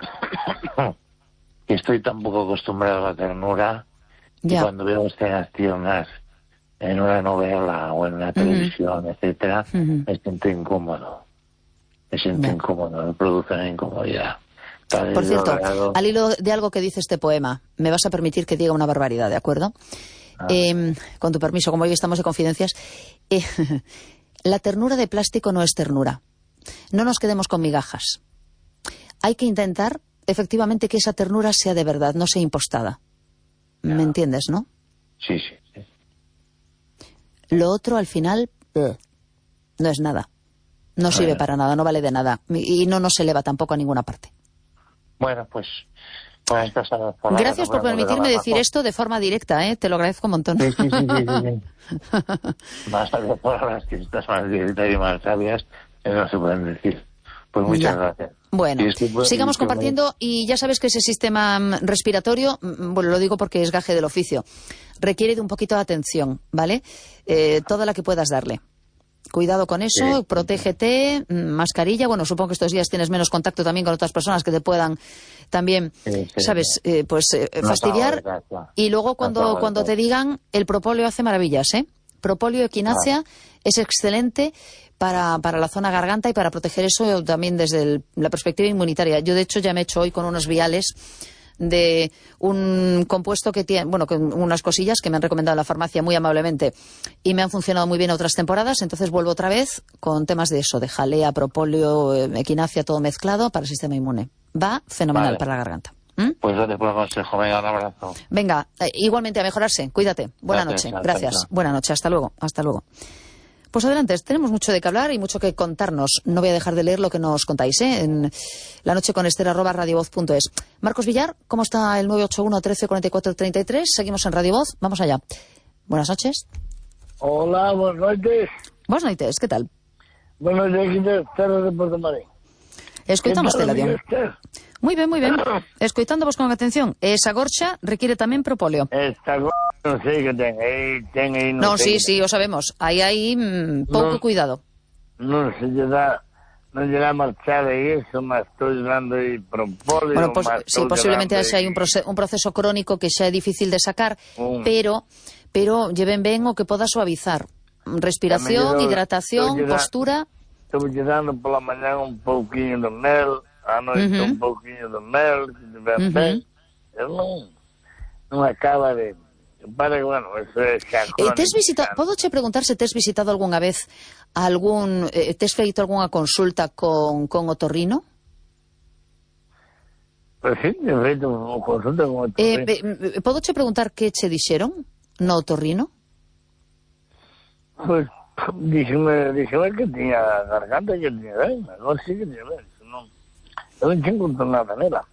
Que estoy tan poco acostumbrado a la ternura, ya. que cuando veo escenas tiernas en una novela o en una televisión, mm-hmm. etcétera, mm-hmm. me siento incómodo. Me siento yeah. incómodo, me produce una incomodidad. Por cierto, logrado... al hilo de algo que dice este poema, me vas a permitir que diga una barbaridad, ¿de acuerdo? Ah. Eh, con tu permiso, como hoy estamos de confidencias, eh, la ternura de plástico no es ternura. No nos quedemos con migajas. Hay que intentar, efectivamente, que esa ternura sea de verdad, no sea impostada. ¿Me ah. entiendes, no? Sí, sí, sí. Lo otro, al final, eh, no es nada. No sirve bueno. para nada, no vale de nada. Y no nos eleva tampoco a ninguna parte. Bueno, pues... pues estas palabras, gracias por permitirme decir esto de forma directa, ¿eh? Te lo agradezco un montón. Sí, sí, sí, sí, sí. Más de palabras que estas más directas y más sabias no se pueden decir. Pues muchas ya. gracias. Bueno, estoy, sigamos compartiendo y ya sabes que ese sistema respiratorio, bueno, lo digo porque es gaje del oficio, requiere de un poquito de atención, ¿vale? Eh, toda la que puedas darle. Cuidado con eso, sí. protégete, mascarilla. Bueno, supongo que estos días tienes menos contacto también con otras personas que te puedan también, sí, sí, ¿sabes? Sí. Eh, pues eh, no fastidiar. Verdad, y luego cuando, no cuando te digan, el propóleo hace maravillas, ¿eh? Propóleo equinácea ah. es excelente para, para la zona garganta y para proteger eso también desde el, la perspectiva inmunitaria. Yo, de hecho, ya me he hecho hoy con unos viales de un compuesto que tiene, bueno, con unas cosillas que me han recomendado en la farmacia muy amablemente y me han funcionado muy bien otras temporadas, entonces vuelvo otra vez con temas de eso, de jalea, propóleo, equinácea, todo mezclado para el sistema inmune. Va fenomenal vale. para la garganta. ¿Mm? Pues gracias por el consejo, venga, un abrazo. Venga, eh, igualmente a mejorarse, cuídate. Buena gracias, noche, gracias. Gracias. Buena noche, hasta luego, hasta luego. Pues adelante, tenemos mucho de qué hablar y mucho que contarnos. No voy a dejar de leer lo que nos contáis, ¿eh? En la noche con Esther arroba radiovoz punto es. Marcos Villar, ¿cómo está el nueve ocho uno, trece, cuarenta y cuatro, treinta y tres? Seguimos en Radio Voz, vamos allá. Buenas noches. Hola, buenas noches. Buenas noches, ¿qué tal? Buenas noches, Esther de Puerto Marín. Escoitamos tela, Dion. Muy ben, moi ben. Escoitándovos con atención. Esa gorxa requiere tamén propóleo. Esta gorxa non sei que ten. Aí, ten aí, non, no, sí, sí, o sabemos. Aí hai mmm, pouco no, cuidado. Non se lle dá, non lle dá marchada e iso, mas estou dando aí propóleo. Bueno, pues, sí, posiblemente xa hai un, proce un proceso crónico que xa é difícil de sacar, um. pero pero lleven ben o que poda suavizar. Respiración, hidratación, postura... Estou lle dando pola mañá un pouquinho de mel, a noite uh -huh. un pouquinho de mel, que tiver uh -huh. ben. Eu non, non acaba de... Para, bueno, eso é xa eh, tes visitado, podo che preguntar se tes visitado algunha vez algún... Eh, tes feito algunha consulta con, con otorrino? Pois sí, he feito unha consulta con otorrino. Eh, podo che preguntar que che dixeron no otorrino? Pois... Díxeme, díxeme que tiña garganta que tiña ben, non sei que tiña ben, non, non te encontro nada nela.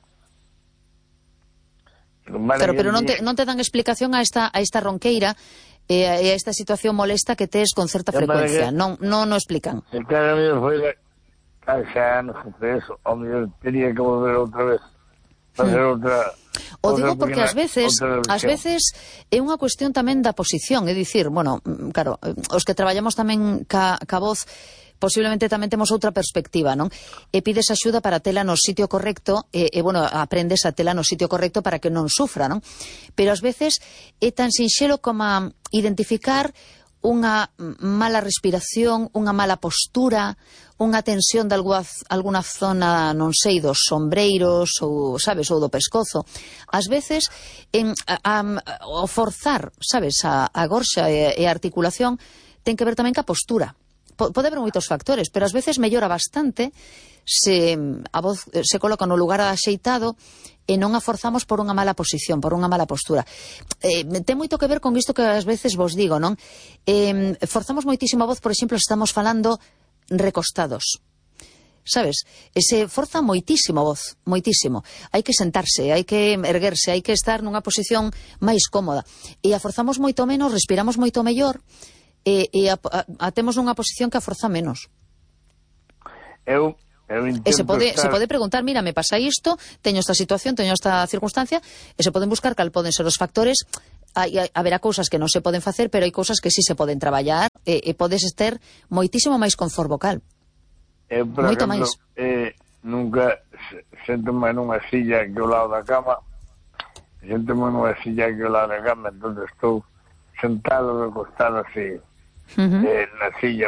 Vale, pero pero non te, non te dan explicación a esta, a esta ronqueira e eh, a esta situación molesta que tes con certa frecuencia, que, non, non no explican. Se cada mellor foi xa non sei eso, o mellor teria que volver outra vez, facer hmm. outra... O digo porque ás veces, ás veces é unha cuestión tamén da posición, é dicir, bueno, claro, os que traballamos tamén ca, ca voz, posiblemente tamén temos outra perspectiva, non? E pides axuda para tela no sitio correcto, e, e bueno, aprendes a tela no sitio correcto para que non sufra, non? Pero ás veces é tan sinxelo como identificar unha mala respiración, unha mala postura, unha tensión de alguna, alguna zona, non sei, dos sombreiros ou, sabes, ou do pescozo. Ás veces, en, a, a, o forzar, sabes, a, a gorxa e, e a articulación ten que ver tamén ca postura. P pode haber moitos factores, pero ás veces mellora bastante se a voz se coloca no lugar axeitado e non a forzamos por unha mala posición, por unha mala postura. Eh, ten moito que ver con isto que ás veces vos digo, non? Eh, forzamos moitísimo a voz, por exemplo, se estamos falando recostados. Sabes? E se forza moitísimo a voz, moitísimo. Hai que sentarse, hai que erguerse, hai que estar nunha posición máis cómoda. E a forzamos moito menos, respiramos moito mellor, e, e a, a, a temos nunha posición que a forza menos. Eu, E se pode, estar... se pode preguntar, mira, me pasa isto, teño esta situación, teño esta circunstancia, e se poden buscar cal poden ser os factores. Hai, haberá cousas que non se poden facer, pero hai cousas que sí se poden traballar, e, e podes ter moitísimo máis confort vocal. Eu, por Moito exemplo, máis. Eh, nunca sento-me nunha silla que ao lado da cama, sento-me nunha silla que ao lado da cama, entón estou sentado, recostado así, uh-huh. eh, na silla.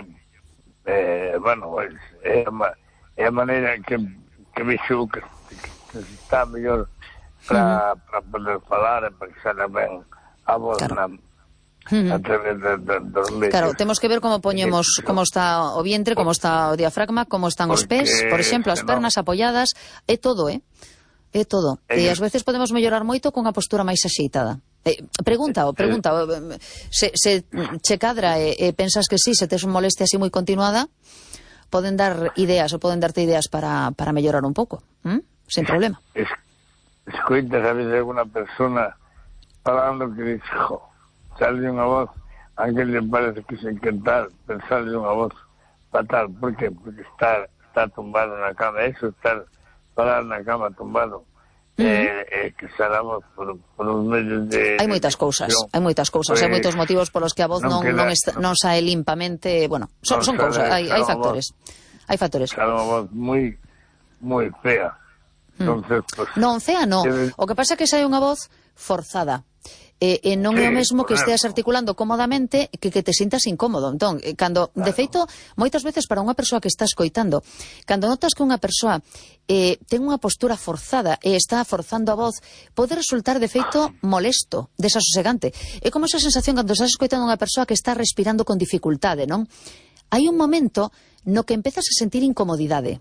Eh, bueno, pues, é a é a maneira que, que vexo que, que está mellor para uh-huh. poder falar e para que salga ben a voz, claro. na, uh-huh. a través de, de, dos medios. Claro, temos que ver como poñemos, como está o vientre, como está o diafragma, como están os pés, por exemplo, as pernas no... apoyadas, é todo, eh? É todo. E ás veces podemos mellorar moito con a postura máis axeitada. Eh, pregunta, pregunta, se, se che cadra e, e pensas que sí, se tes un molestia así moi continuada, poden dar ideas ou poden darte ideas para, para mellorar un pouco, ¿Mm? Sin problema. Es, escoitas a veces alguna persona falando que dice, jo, sale unha voz, aunque le parece que se encantar, pero sale unha voz fatal. ¿Por qué? Porque está, está tumbado na cama, eso, estar falar na cama tumbado. Uh-huh. eh, eh, que salamos por, por os medios de... Hai moitas cousas, hai moitas cousas, pues, hai moitos motivos polos que a voz non, non, non, está, non sae limpamente, bueno, son, son cousas, hai, hai factores, hai factores. Sale unha voz moi, moi fea. Entonces, pues, non, fea non, que... o que pasa é que sae unha voz forzada. E, e non sí, é o mesmo que esteas articulando cómodamente que que te sintas incómodo. Entón, cando, claro. De feito, moitas veces para unha persoa que está escoitando, cando notas que unha persoa eh, ten unha postura forzada e está forzando a voz, pode resultar de feito molesto, desasosegante. É como esa sensación cando estás escoitando unha persoa que está respirando con dificultade, non? Hai un momento no que empezas a sentir incomodidade.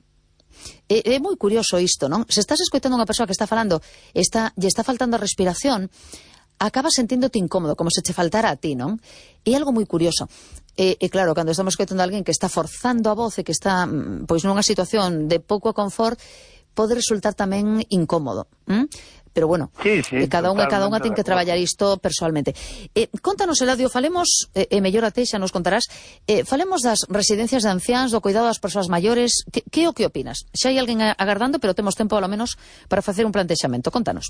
É, é moi curioso isto, non? Se estás escoitando unha persoa que está falando, está, lle está faltando a respiración, acabas senténdote incómodo, como se che faltara a ti, non? É algo moi curioso. E, e claro, cando estamos escoitando a alguén que está forzando a voz e que está pois nunha situación de pouco confort, pode resultar tamén incómodo. ¿Mm? Pero bueno, sí, sí, cada unha cada unha ten que traballar isto persoalmente. Eh, contanos, Eladio, falemos, e eh, mellor a ti xa nos contarás, eh, falemos das residencias de anciáns, do cuidado das persoas maiores. Que, que o que opinas? Xa hai alguén agardando, pero temos tempo, ao menos, para facer un plantexamento. Contanos.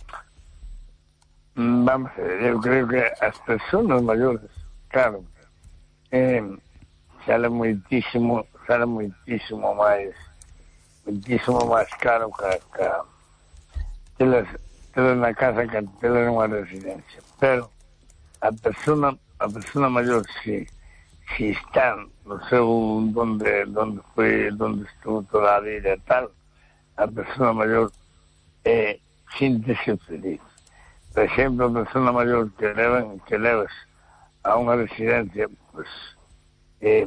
Vamos a ver, eu creo que as persoas maiores, claro, eh, sale moitísimo, sale moitísimo máis, moitísimo máis caro que, que telas, telas na casa que telas nunha residencia. Pero a persona, a persona maior, si, si está no seu, donde, donde foi, donde estuvo toda a vida e tal, a persona maior eh, síntese feliz. Por exemplo, a persona maior que levan, que levas a unha residencia, pues, eh,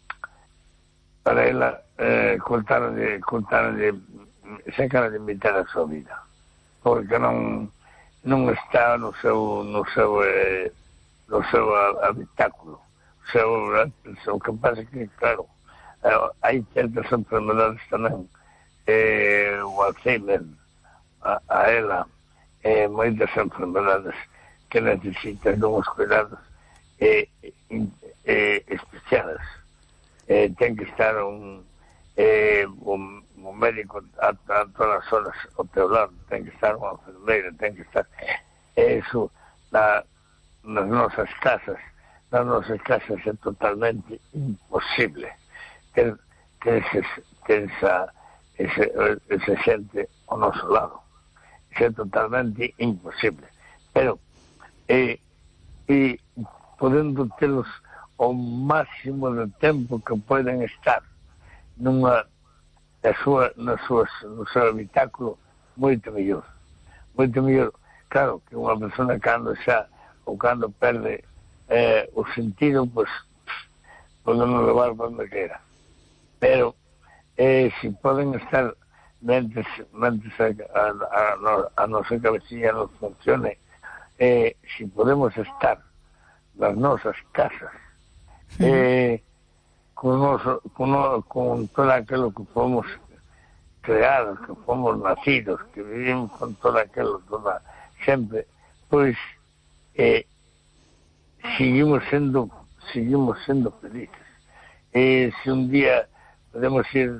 para ela eh, contaron de, contaron de, sacaron de invitar a súa vida, porque non non está no seu no seu eh, no seu habitáculo. O seu, o que pasa é que, claro, eh, hai certas enfermedades tamén, eh, o Alzheimer, a, a ela, eh, moitas enfermedades que necesitan uns cuidados eh, eh, especiales. Eh, ten que estar un, eh, un, un médico a, a todas as horas ao teu lado, ten que estar unha enfermeira, ten que estar eh, eso na, nas nosas casas, nas nosas casas é totalmente imposible ter, ter, ese, ter esa, ese, ese xente ao noso lado. É totalmente imposible, pero eh, eh, podendo telos o máximo de tempo que poden estar nunha na súa, na súa, no seu habitáculo, moito mellor, moito mellor. Claro que unha persona cando xa ou cando perde eh, o sentido, pois podemos levar para onde queira, pero eh, si poden estar mentes, mentes a, a, a, a nosa cabecilla nos funcione, eh, si podemos estar nas nosas casas eh, con, noso, con, con todo aquilo que fomos creados, que fomos nacidos, que vivimos con todo aquilo, toda, sempre, pois eh, seguimos sendo seguimos sendo felices. Eh, si un día podemos ir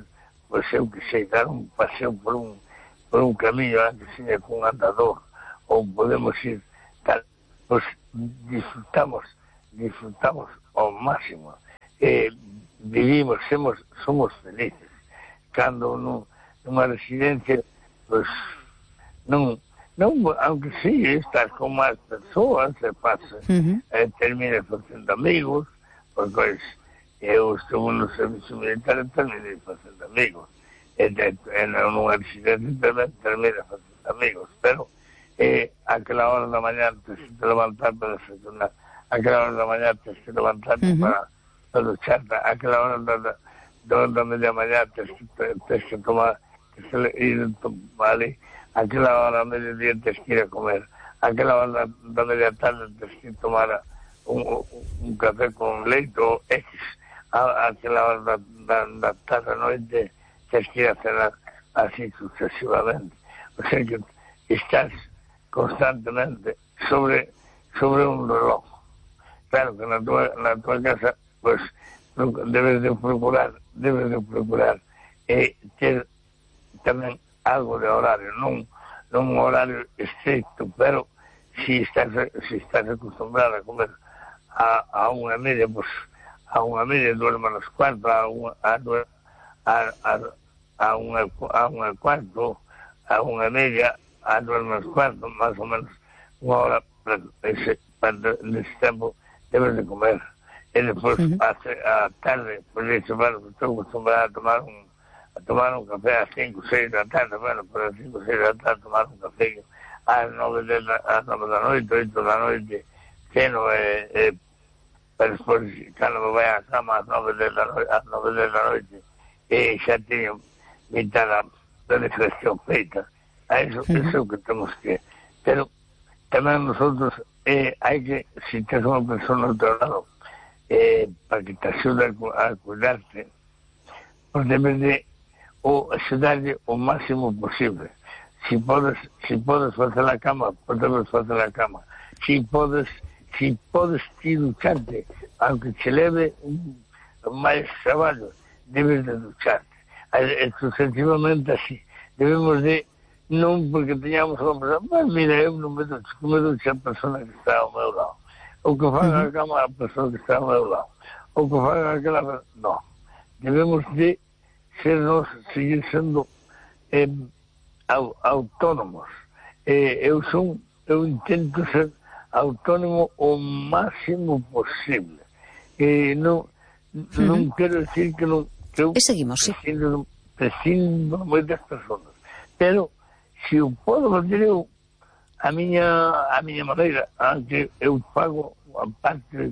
pois eu que sei, dar un paseo por un por un camiño antes seña con andador, ou podemos ir tal, pois disfrutamos disfrutamos ao máximo, eh, vivimos, somos, somos felices. Cando nun, nunha residencia, pois non, non, aunque sí, estás con máis persoas, se pasa, uh-huh. eh, termina facendo amigos, porque pois, eu estou no servicio militar e terminei facendo amigos, e, e, e nunha residencia tamén termina facendo amigos, pero eh, aquela hora da mañá antes de levantar para desayunar, aquela hora da mañá antes de levantar uh-huh. para, para ducharte, aquela hora da, da, da, da media mañá antes de tomar, que se le ir a tomar, aquela hora mediodía antes que ir a comer, aquela hora da, da media tarde antes que tomar un, un café con leite ou X, a, aquela hora da, da, da tarde a noite tens que ir a cenar así sucesivamente. O sea que estás constantemente sobre sobre un reloj. Claro que na tua, na tua casa pues debes de procurar debes de procurar eh, ter tamén algo de horario, non, non un horario estricto, pero si estás, si estás acostumbrado a comer a, a unha media, pues a unha media duerma nos cuartos, a unha a, a, a, a unha a unha cuarto, a unha media a duerma nos cuartos, máis ou menos unha hora para ese, para ese tempo debes de comer. E despois uh-huh. a, a tarde, por eso, bueno, estou acostumbrado a tomar un a tomar un café ás cinco, seis da tarde, bueno, para as cinco, seis da tarde tomar un café ás nove da noite, oito da noite, ceno e, e para despois, cando me vai a cama ás nove da noite, ás nove da noite, e xa teño mitad da, da digestión feita. A eso, uh-huh. eso que temos que... Pero tamén nosotros, eh, hai que, se tens unha persona ao teu lado, eh, para que te axude a, a cuidarte, pues debes de o axudarlle o máximo posible. Si podes, si podes facer a cama, pues debes facer a cama. Si podes, si podes ti ducharte, aunque che leve un, máis traballo, debes de ducharte. É sucesivamente así. Debemos de, non porque teñamos unha persona, mas mira, eu non me ducho, que me ducho a persona que está ao meu lado. O que faga a cama a persona que está ao meu lado. O que faga aquela... Non. Debemos de ser nós, seguir sendo eh, au, autónomos. Eh, eu son, eu intento ser autónomo o máximo posible. Eh, non, uh-huh. non quero decir que non... Que eu e seguimos, sí. Prescindo, prescindo moitas personas. Pero, se eu podo fazer eu a miña, a miña maneira, aunque eu pago a parte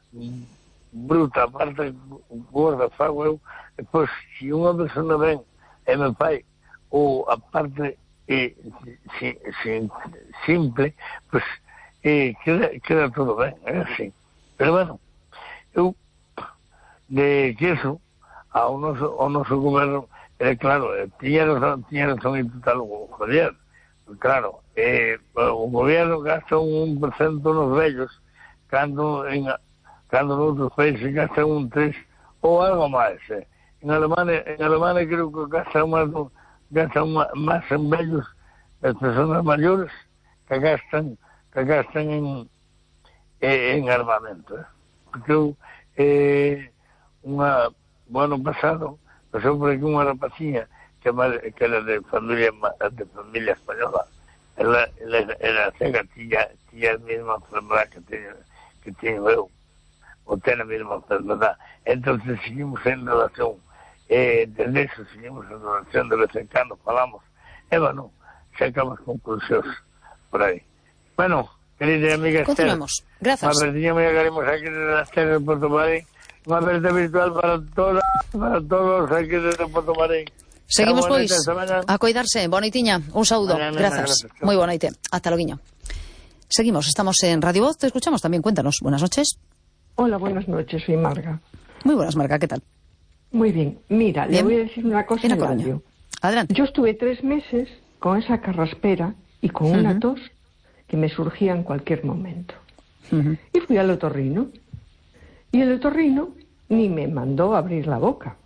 bruta, a parte gorda, pago eu, depois, se unha persona ven e me fai ou a parte eh, si, si, simple, pues eh, queda, queda todo ben, é así. Pero bueno, eu de que eso ao noso, ao noso goberno, eh, claro, eh, tiña razón, tiña razón en total o gobierno. Claro, eh, o gobierno gasta un un por cento nos vellos, cando en cando noutros países gastan un tres ou algo máis, eh. En Alemania, en Alemania creo que gastan máis, gastan máis en vellos as persoas maiores que gastan, que gastan en, en armamento. Eh. Porque eu, eh, unha, o ano pasado, pasou por aquí unha rapaciña que, que era de familia, de familia española. Ela, ela era cega, tiña, tiña a mesma enfermedad que teño, que teño eu, ou ten a mesma enfermedad. Entonces seguimos en relación, eh, desde eso seguimos en relación, de vez en cando falamos, e bueno, sacamos conclusións por aí. Bueno, querida amiga Esther, continuamos, grazas. Unha verdinha me llegaremos aquí desde la Esther de Porto Marín, unha aperta virtual para todas, para todos aquí desde Porto Marín. Seguimos, pois, a coidarse. Boneitiña, un saúdo. Mañana, grazas. Mañana, moi boa noite. Hasta loguiño. Seguimos, estamos en Radio Voz, te escuchamos también. Cuéntanos. Buenas noches. Hola, buenas noches, soy Marga. Muy buenas, Marga, ¿qué tal? Muy bien. Mira, bien. Le voy a decir una cosa en radio. Adelante. Yo estuve tres meses con esa carraspera y con uh-huh. una tos que me surgía en cualquier momento. Uh-huh. Y fui al otorrino. Y el otorrino ni me mandó abrir la boca,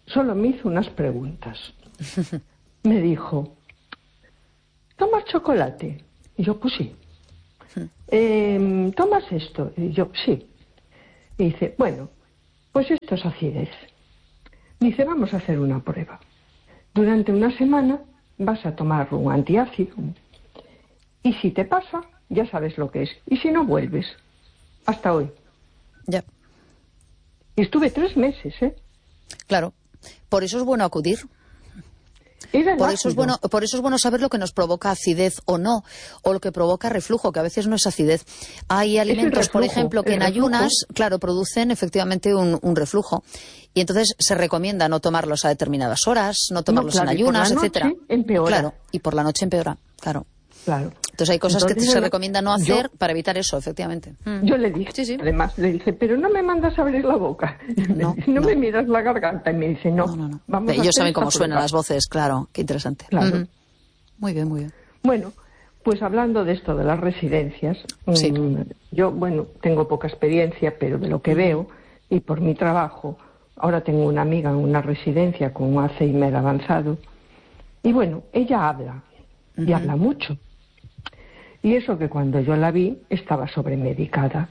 solo me hizo unas preguntas. Me dijo, ¿tomas chocolate? Y yo, pues sí. Eh, ¿Tomas esto? Y yo, sí. Y dice, bueno, pues esto es acidez. Dice, vamos a hacer una prueba. Durante una semana vas a tomar un antiácido. Y si te pasa, ya sabes lo que es. Y si no, vuelves. Hasta hoy. Ya. Y estuve tres meses, ¿eh? Claro. Por eso es bueno acudir. Por eso, es bueno, por eso es bueno saber lo que nos provoca acidez o no, o lo que provoca reflujo, que a veces no es acidez. Hay alimentos, reflujo, por ejemplo, que en reflujo. ayunas, claro, producen efectivamente un, un reflujo. Y entonces se recomienda no tomarlos a determinadas horas, no tomarlos no, claro, en ayunas, etcétera. Claro, y por la noche empeora, claro. Claro. Entonces hay cosas Entonces, que se recomienda no hacer yo, para evitar eso, efectivamente. Yo le dije, sí, sí. además, le dije, pero no me mandas a abrir la boca, no, no, no me miras la garganta. Y me dice, no, no, no, no. Vamos Ellos a saben cómo suenan las voces, claro, qué interesante. Claro. Mm-hmm. Muy bien, muy bien. Bueno, pues hablando de esto de las residencias, sí. mmm, yo, bueno, tengo poca experiencia, pero de lo que veo, y por mi trabajo, ahora tengo una amiga en una residencia con un Alzheimer avanzado, y bueno, ella habla, mm-hmm. y habla mucho. Y eso que cuando yo la vi estaba sobremedicada.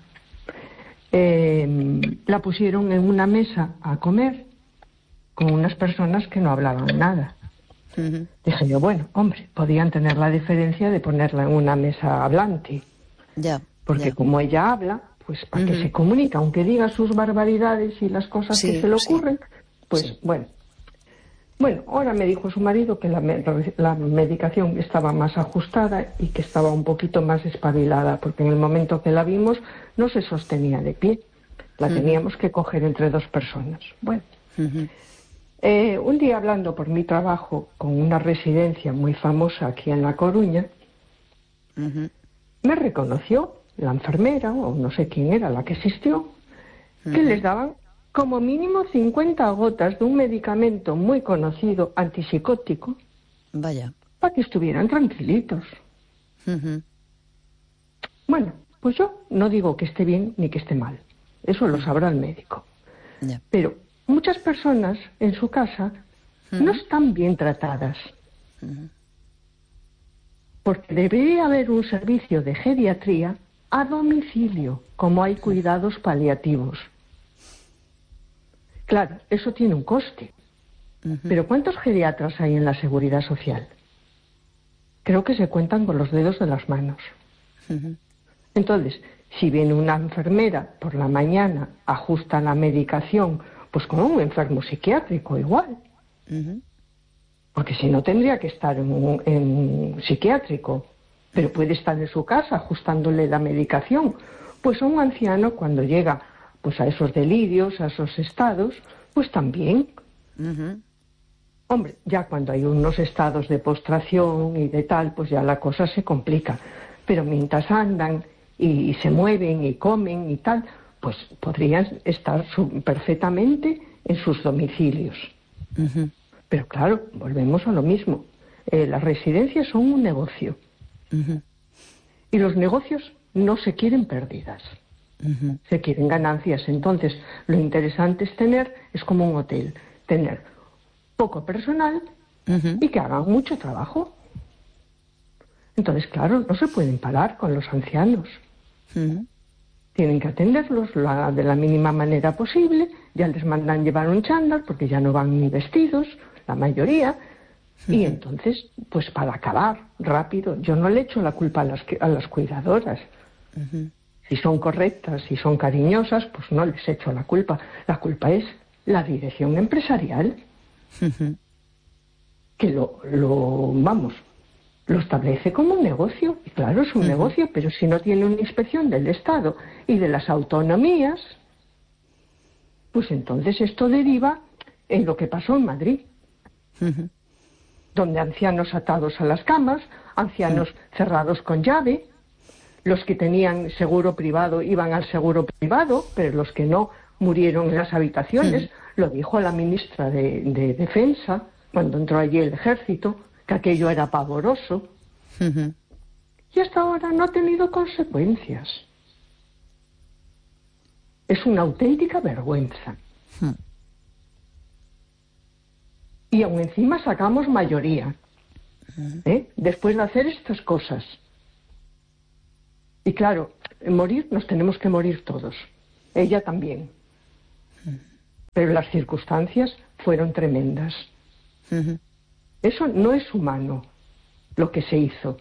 Eh, la pusieron en una mesa a comer con unas personas que no hablaban nada. Uh-huh. Dije yo, bueno, hombre, podían tener la diferencia de ponerla en una mesa hablante. Yeah, porque yeah. como ella habla, pues para uh-huh. que se comunica, aunque diga sus barbaridades y las cosas sí, que se le ocurren, sí. pues sí. bueno. Bueno, ahora me dijo su marido que la, la medicación estaba más ajustada y que estaba un poquito más espabilada, porque en el momento que la vimos no se sostenía de pie. La uh-huh. teníamos que coger entre dos personas. Bueno, uh-huh. eh, un día hablando por mi trabajo con una residencia muy famosa aquí en La Coruña, uh-huh. me reconoció la enfermera, o no sé quién era la que asistió, uh-huh. que les daban como mínimo cincuenta gotas de un medicamento muy conocido, antipsicótico, vaya, para que estuvieran tranquilitos. Uh-huh. Bueno, pues yo no digo que esté bien ni que esté mal. Eso lo sabrá el médico. Yeah. Pero muchas personas en su casa uh-huh. no están bien tratadas. Uh-huh. Porque debería haber un servicio de geriatría a domicilio, como hay cuidados paliativos. Claro, eso tiene un coste. Uh-huh. Pero ¿cuántos geriatras hay en la Seguridad Social? Creo que se cuentan con los dedos de las manos. Uh-huh. Entonces, si viene una enfermera por la mañana, ajusta la medicación, pues con un enfermo psiquiátrico igual. Uh-huh. Porque si no tendría que estar en un, en un psiquiátrico, pero puede estar en su casa ajustándole la medicación. Pues a un anciano cuando llega pues a esos delirios, a esos estados, pues también. Uh-huh. Hombre, ya cuando hay unos estados de postración y de tal, pues ya la cosa se complica. Pero mientras andan y, y se mueven y comen y tal, pues podrían estar su- perfectamente en sus domicilios. Uh-huh. Pero claro, volvemos a lo mismo. Eh, las residencias son un negocio. Uh-huh. Y los negocios no se quieren pérdidas. Uh-huh. Se quieren ganancias. Entonces, lo interesante es tener, es como un hotel, tener poco personal uh-huh. y que hagan mucho trabajo. Entonces, claro, no se pueden parar con los ancianos. Uh-huh. Tienen que atenderlos la, de la mínima manera posible. Ya les mandan llevar un chándal porque ya no van ni vestidos, la mayoría. Uh-huh. Y entonces, pues para acabar rápido, yo no le echo la culpa a las, a las cuidadoras. Uh-huh. Si son correctas, si son cariñosas, pues no les echo la culpa. La culpa es la dirección empresarial, uh-huh. que lo, lo, vamos, lo establece como un negocio. Y claro, es un uh-huh. negocio, pero si no tiene una inspección del Estado y de las autonomías, pues entonces esto deriva en lo que pasó en Madrid, uh-huh. donde ancianos atados a las camas, ancianos uh-huh. cerrados con llave. Los que tenían seguro privado iban al seguro privado, pero los que no murieron en las habitaciones. Uh-huh. Lo dijo la ministra de, de Defensa cuando entró allí el ejército, que aquello era pavoroso. Uh-huh. Y hasta ahora no ha tenido consecuencias. Es una auténtica vergüenza. Uh-huh. Y aún encima sacamos mayoría, ¿eh? Después de hacer estas cosas. Y claro, morir nos tenemos que morir todos. Ella también. Pero las circunstancias fueron tremendas. Uh-huh. Eso no es humano, lo que se hizo.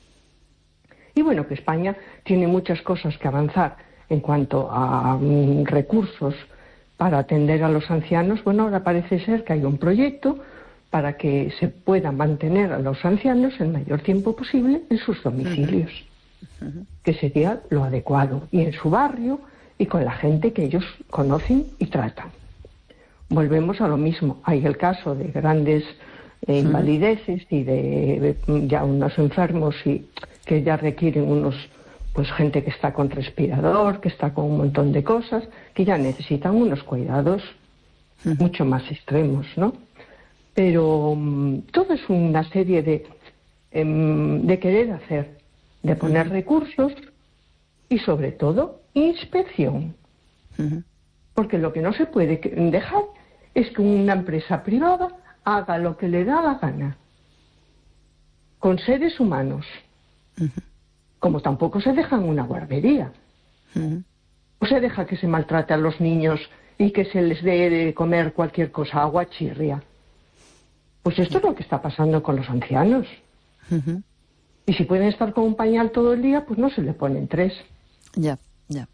Y bueno, que España tiene muchas cosas que avanzar en cuanto a um, recursos para atender a los ancianos. Bueno, ahora parece ser que hay un proyecto para que se pueda mantener a los ancianos el mayor tiempo posible en sus domicilios, uh-huh. que sería lo adecuado, y en su barrio y con la gente que ellos conocen y tratan. Volvemos a lo mismo. Hay el caso de grandes eh, invalideces y de, de ya unos enfermos y que ya requieren unos, pues gente que está con respirador, que está con un montón de cosas, que ya necesitan unos cuidados uh-huh. mucho más extremos, ¿no? Pero um, todo es una serie de, um, de querer hacer, de poner uh-huh. recursos y sobre todo inspección. Uh-huh. Porque lo que no se puede dejar es que una empresa privada haga lo que le da la gana con seres humanos. Uh-huh. Como tampoco se deja en una guardería. Uh-huh. O se deja que se maltrate a los niños y que se les dé de comer cualquier cosa, agua chirria. Pues esto es lo que está pasando con los ancianos. Uh-huh. Y si pueden estar con un pañal todo el día, pues no se le ponen tres. Ya, ya.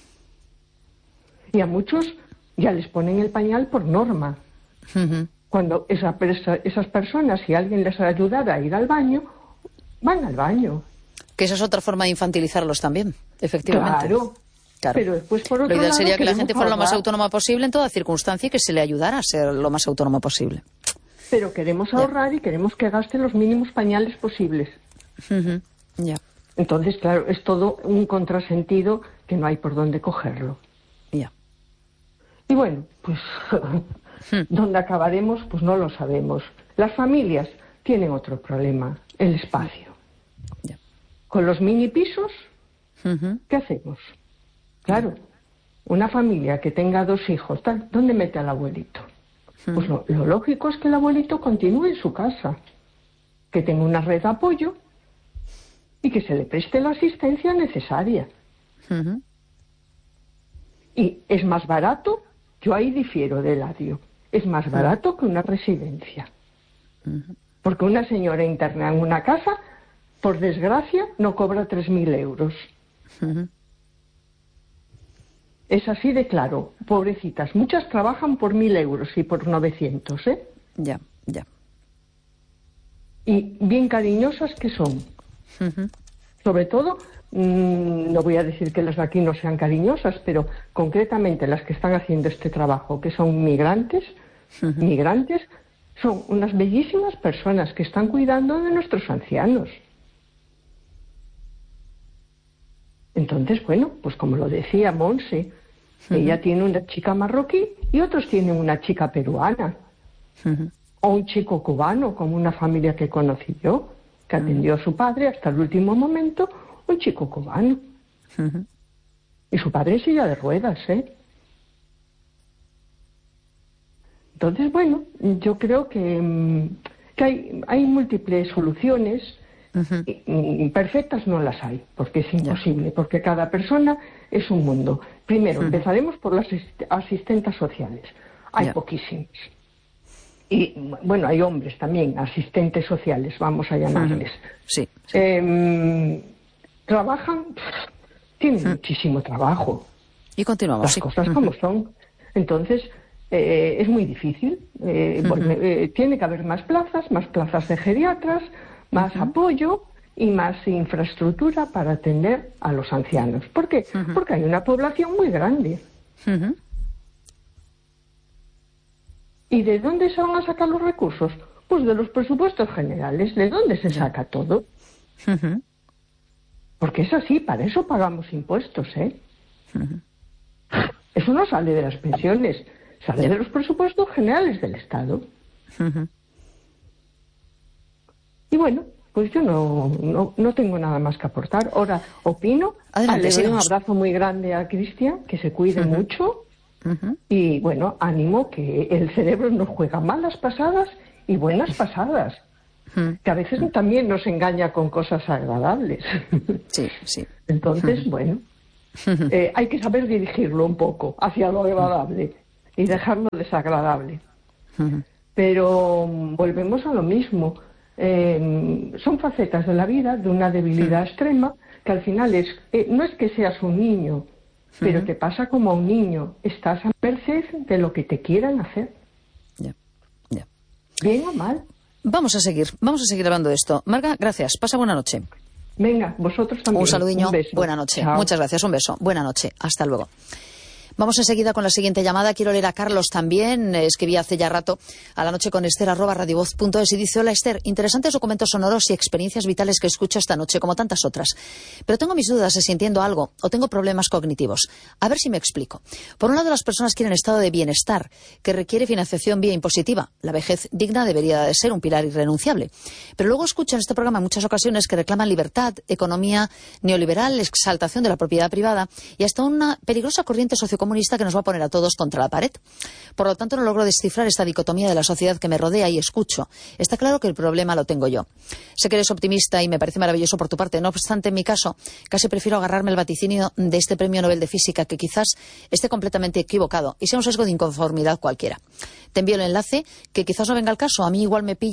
Y a muchos ya les ponen el pañal por norma. Uh-huh. Cuando esa, esas personas, si alguien les ayudara a ir al baño, van al baño. Que esa es otra forma de infantilizarlos también, efectivamente. Claro, claro. Pero después por otro lo ideal lado, sería que la gente fuera ahorrar. lo más autónoma posible en toda circunstancia y que se le ayudara a ser lo más autónoma posible. Pero queremos ahorrar ya. Y queremos que gaste los mínimos pañales posibles. Uh-huh. Ya. Entonces, claro, es todo un contrasentido que no hay por dónde cogerlo. Ya. Y bueno, pues, hmm. ¿dónde acabaremos? Pues no lo sabemos. Las familias tienen otro problema, el espacio. Ya. Con los mini pisos, uh-huh. ¿qué hacemos? Claro, una familia que tenga dos hijos, tal, ¿dónde mete al abuelito? Uh-huh. Pues lo, lo lógico es que el abuelito continúe en su casa, que tenga una red de apoyo y que se le preste la asistencia necesaria. Uh-huh. Y es más barato, yo ahí difiero de Eladio, es más barato uh-huh. que una residencia. Uh-huh. Porque una señora interna en una casa, por desgracia, no cobra tres mil euros. Uh-huh. Es así de claro. Pobrecitas. Muchas trabajan por mil euros y por novecientos, ¿eh? Ya, ya. Y bien cariñosas que son. Uh-huh. Sobre todo, mmm, no voy a decir que las de aquí no sean cariñosas, pero concretamente las que están haciendo este trabajo, que son migrantes, uh-huh. migrantes, son unas bellísimas personas que están cuidando de nuestros ancianos. Entonces, bueno, pues como lo decía Monse, uh-huh. ella tiene una chica marroquí y otros tienen una chica peruana. Uh-huh. O un chico cubano, como una familia que conocí yo, que uh-huh. atendió a su padre hasta el último momento, un chico cubano. Uh-huh. Y su padre en silla de ruedas, ¿eh? Entonces, bueno, yo creo que, que hay, hay múltiples soluciones. Uh-huh. y, y perfectas no las hay, porque es imposible, yeah. porque cada persona es un mundo. Primero, uh-huh. empezaremos por las asistentes sociales. Hay yeah. poquísimas. Y, bueno, hay hombres también, asistentes sociales, vamos a llamarles. Uh-huh. Sí. sí. Eh, trabajan, tienen uh-huh. muchísimo trabajo. Y continuamos. Las sí. cosas uh-huh. como son. Entonces, eh, es muy difícil. Eh, uh-huh. bueno, eh, tiene que haber más plazas, más plazas de geriatras, más uh-huh. apoyo y más infraestructura para atender a los ancianos. ¿Por qué? Uh-huh. Porque hay una población muy grande. Uh-huh. ¿Y de dónde se van a sacar los recursos? Pues de los presupuestos generales. ¿De dónde se saca todo? Uh-huh. Porque es así, para eso pagamos impuestos, ¿eh? Uh-huh. Eso no sale de las pensiones, sale de los presupuestos generales del Estado. Uh-huh. Y bueno, pues yo no, no, no tengo nada más que aportar. Ahora opino, Adelante, le doy un sigamos. abrazo muy grande a Cristian, que se cuide uh-huh. mucho, Uh-huh. Y bueno, ánimo, que el cerebro nos juega malas pasadas y buenas pasadas. Uh-huh. Que a veces uh-huh. también nos engaña con cosas agradables. Sí, sí. Entonces, uh-huh. bueno, eh, hay que saber dirigirlo un poco hacia lo agradable y dejarlo desagradable. Uh-huh. Pero um, volvemos a lo mismo. Eh, son facetas de la vida, de una debilidad uh-huh. extrema, que al final es eh, no es que seas un niño, pero uh-huh. te pasa como a un niño. Estás a merced de lo que te quieran hacer. Ya, ya. Bien o mal. Vamos a seguir, vamos a seguir hablando de esto. Marga, gracias. Pasa buena noche. Venga, vosotros también. Un saludiño. Un beso. Buena noche. Chao. Muchas gracias. Un beso. Buena noche. Hasta luego. Vamos enseguida con la siguiente llamada. Quiero leer a Carlos también. Escribí hace ya rato a la noche con Esther arroba radiovoz punto es y dice: hola Esther, interesantes documentos sonoros y experiencias vitales que escucho esta noche, como tantas otras. Pero tengo mis dudas de si entiendo algo o tengo problemas cognitivos. A ver si me explico. Por un lado, las personas quieren estado de bienestar, que requiere financiación vía impositiva. La vejez digna debería de ser un pilar irrenunciable. Pero luego escucho en este programa en muchas ocasiones que reclaman libertad, economía neoliberal, exaltación de la propiedad privada y hasta una peligrosa corriente sociocomunista que nos va a poner a todos contra la pared. Por lo tanto, no logro descifrar esta dicotomía de la sociedad que me rodea y escucho. Está claro que el problema lo tengo yo. Sé que eres optimista y me parece maravilloso por tu parte. No obstante, en mi caso, casi prefiero agarrarme al vaticinio de este premio Nobel de Física, que quizás esté completamente equivocado y sea un sesgo de inconformidad cualquiera. Te envío el enlace, que quizás no venga al caso. A mí igual me pilla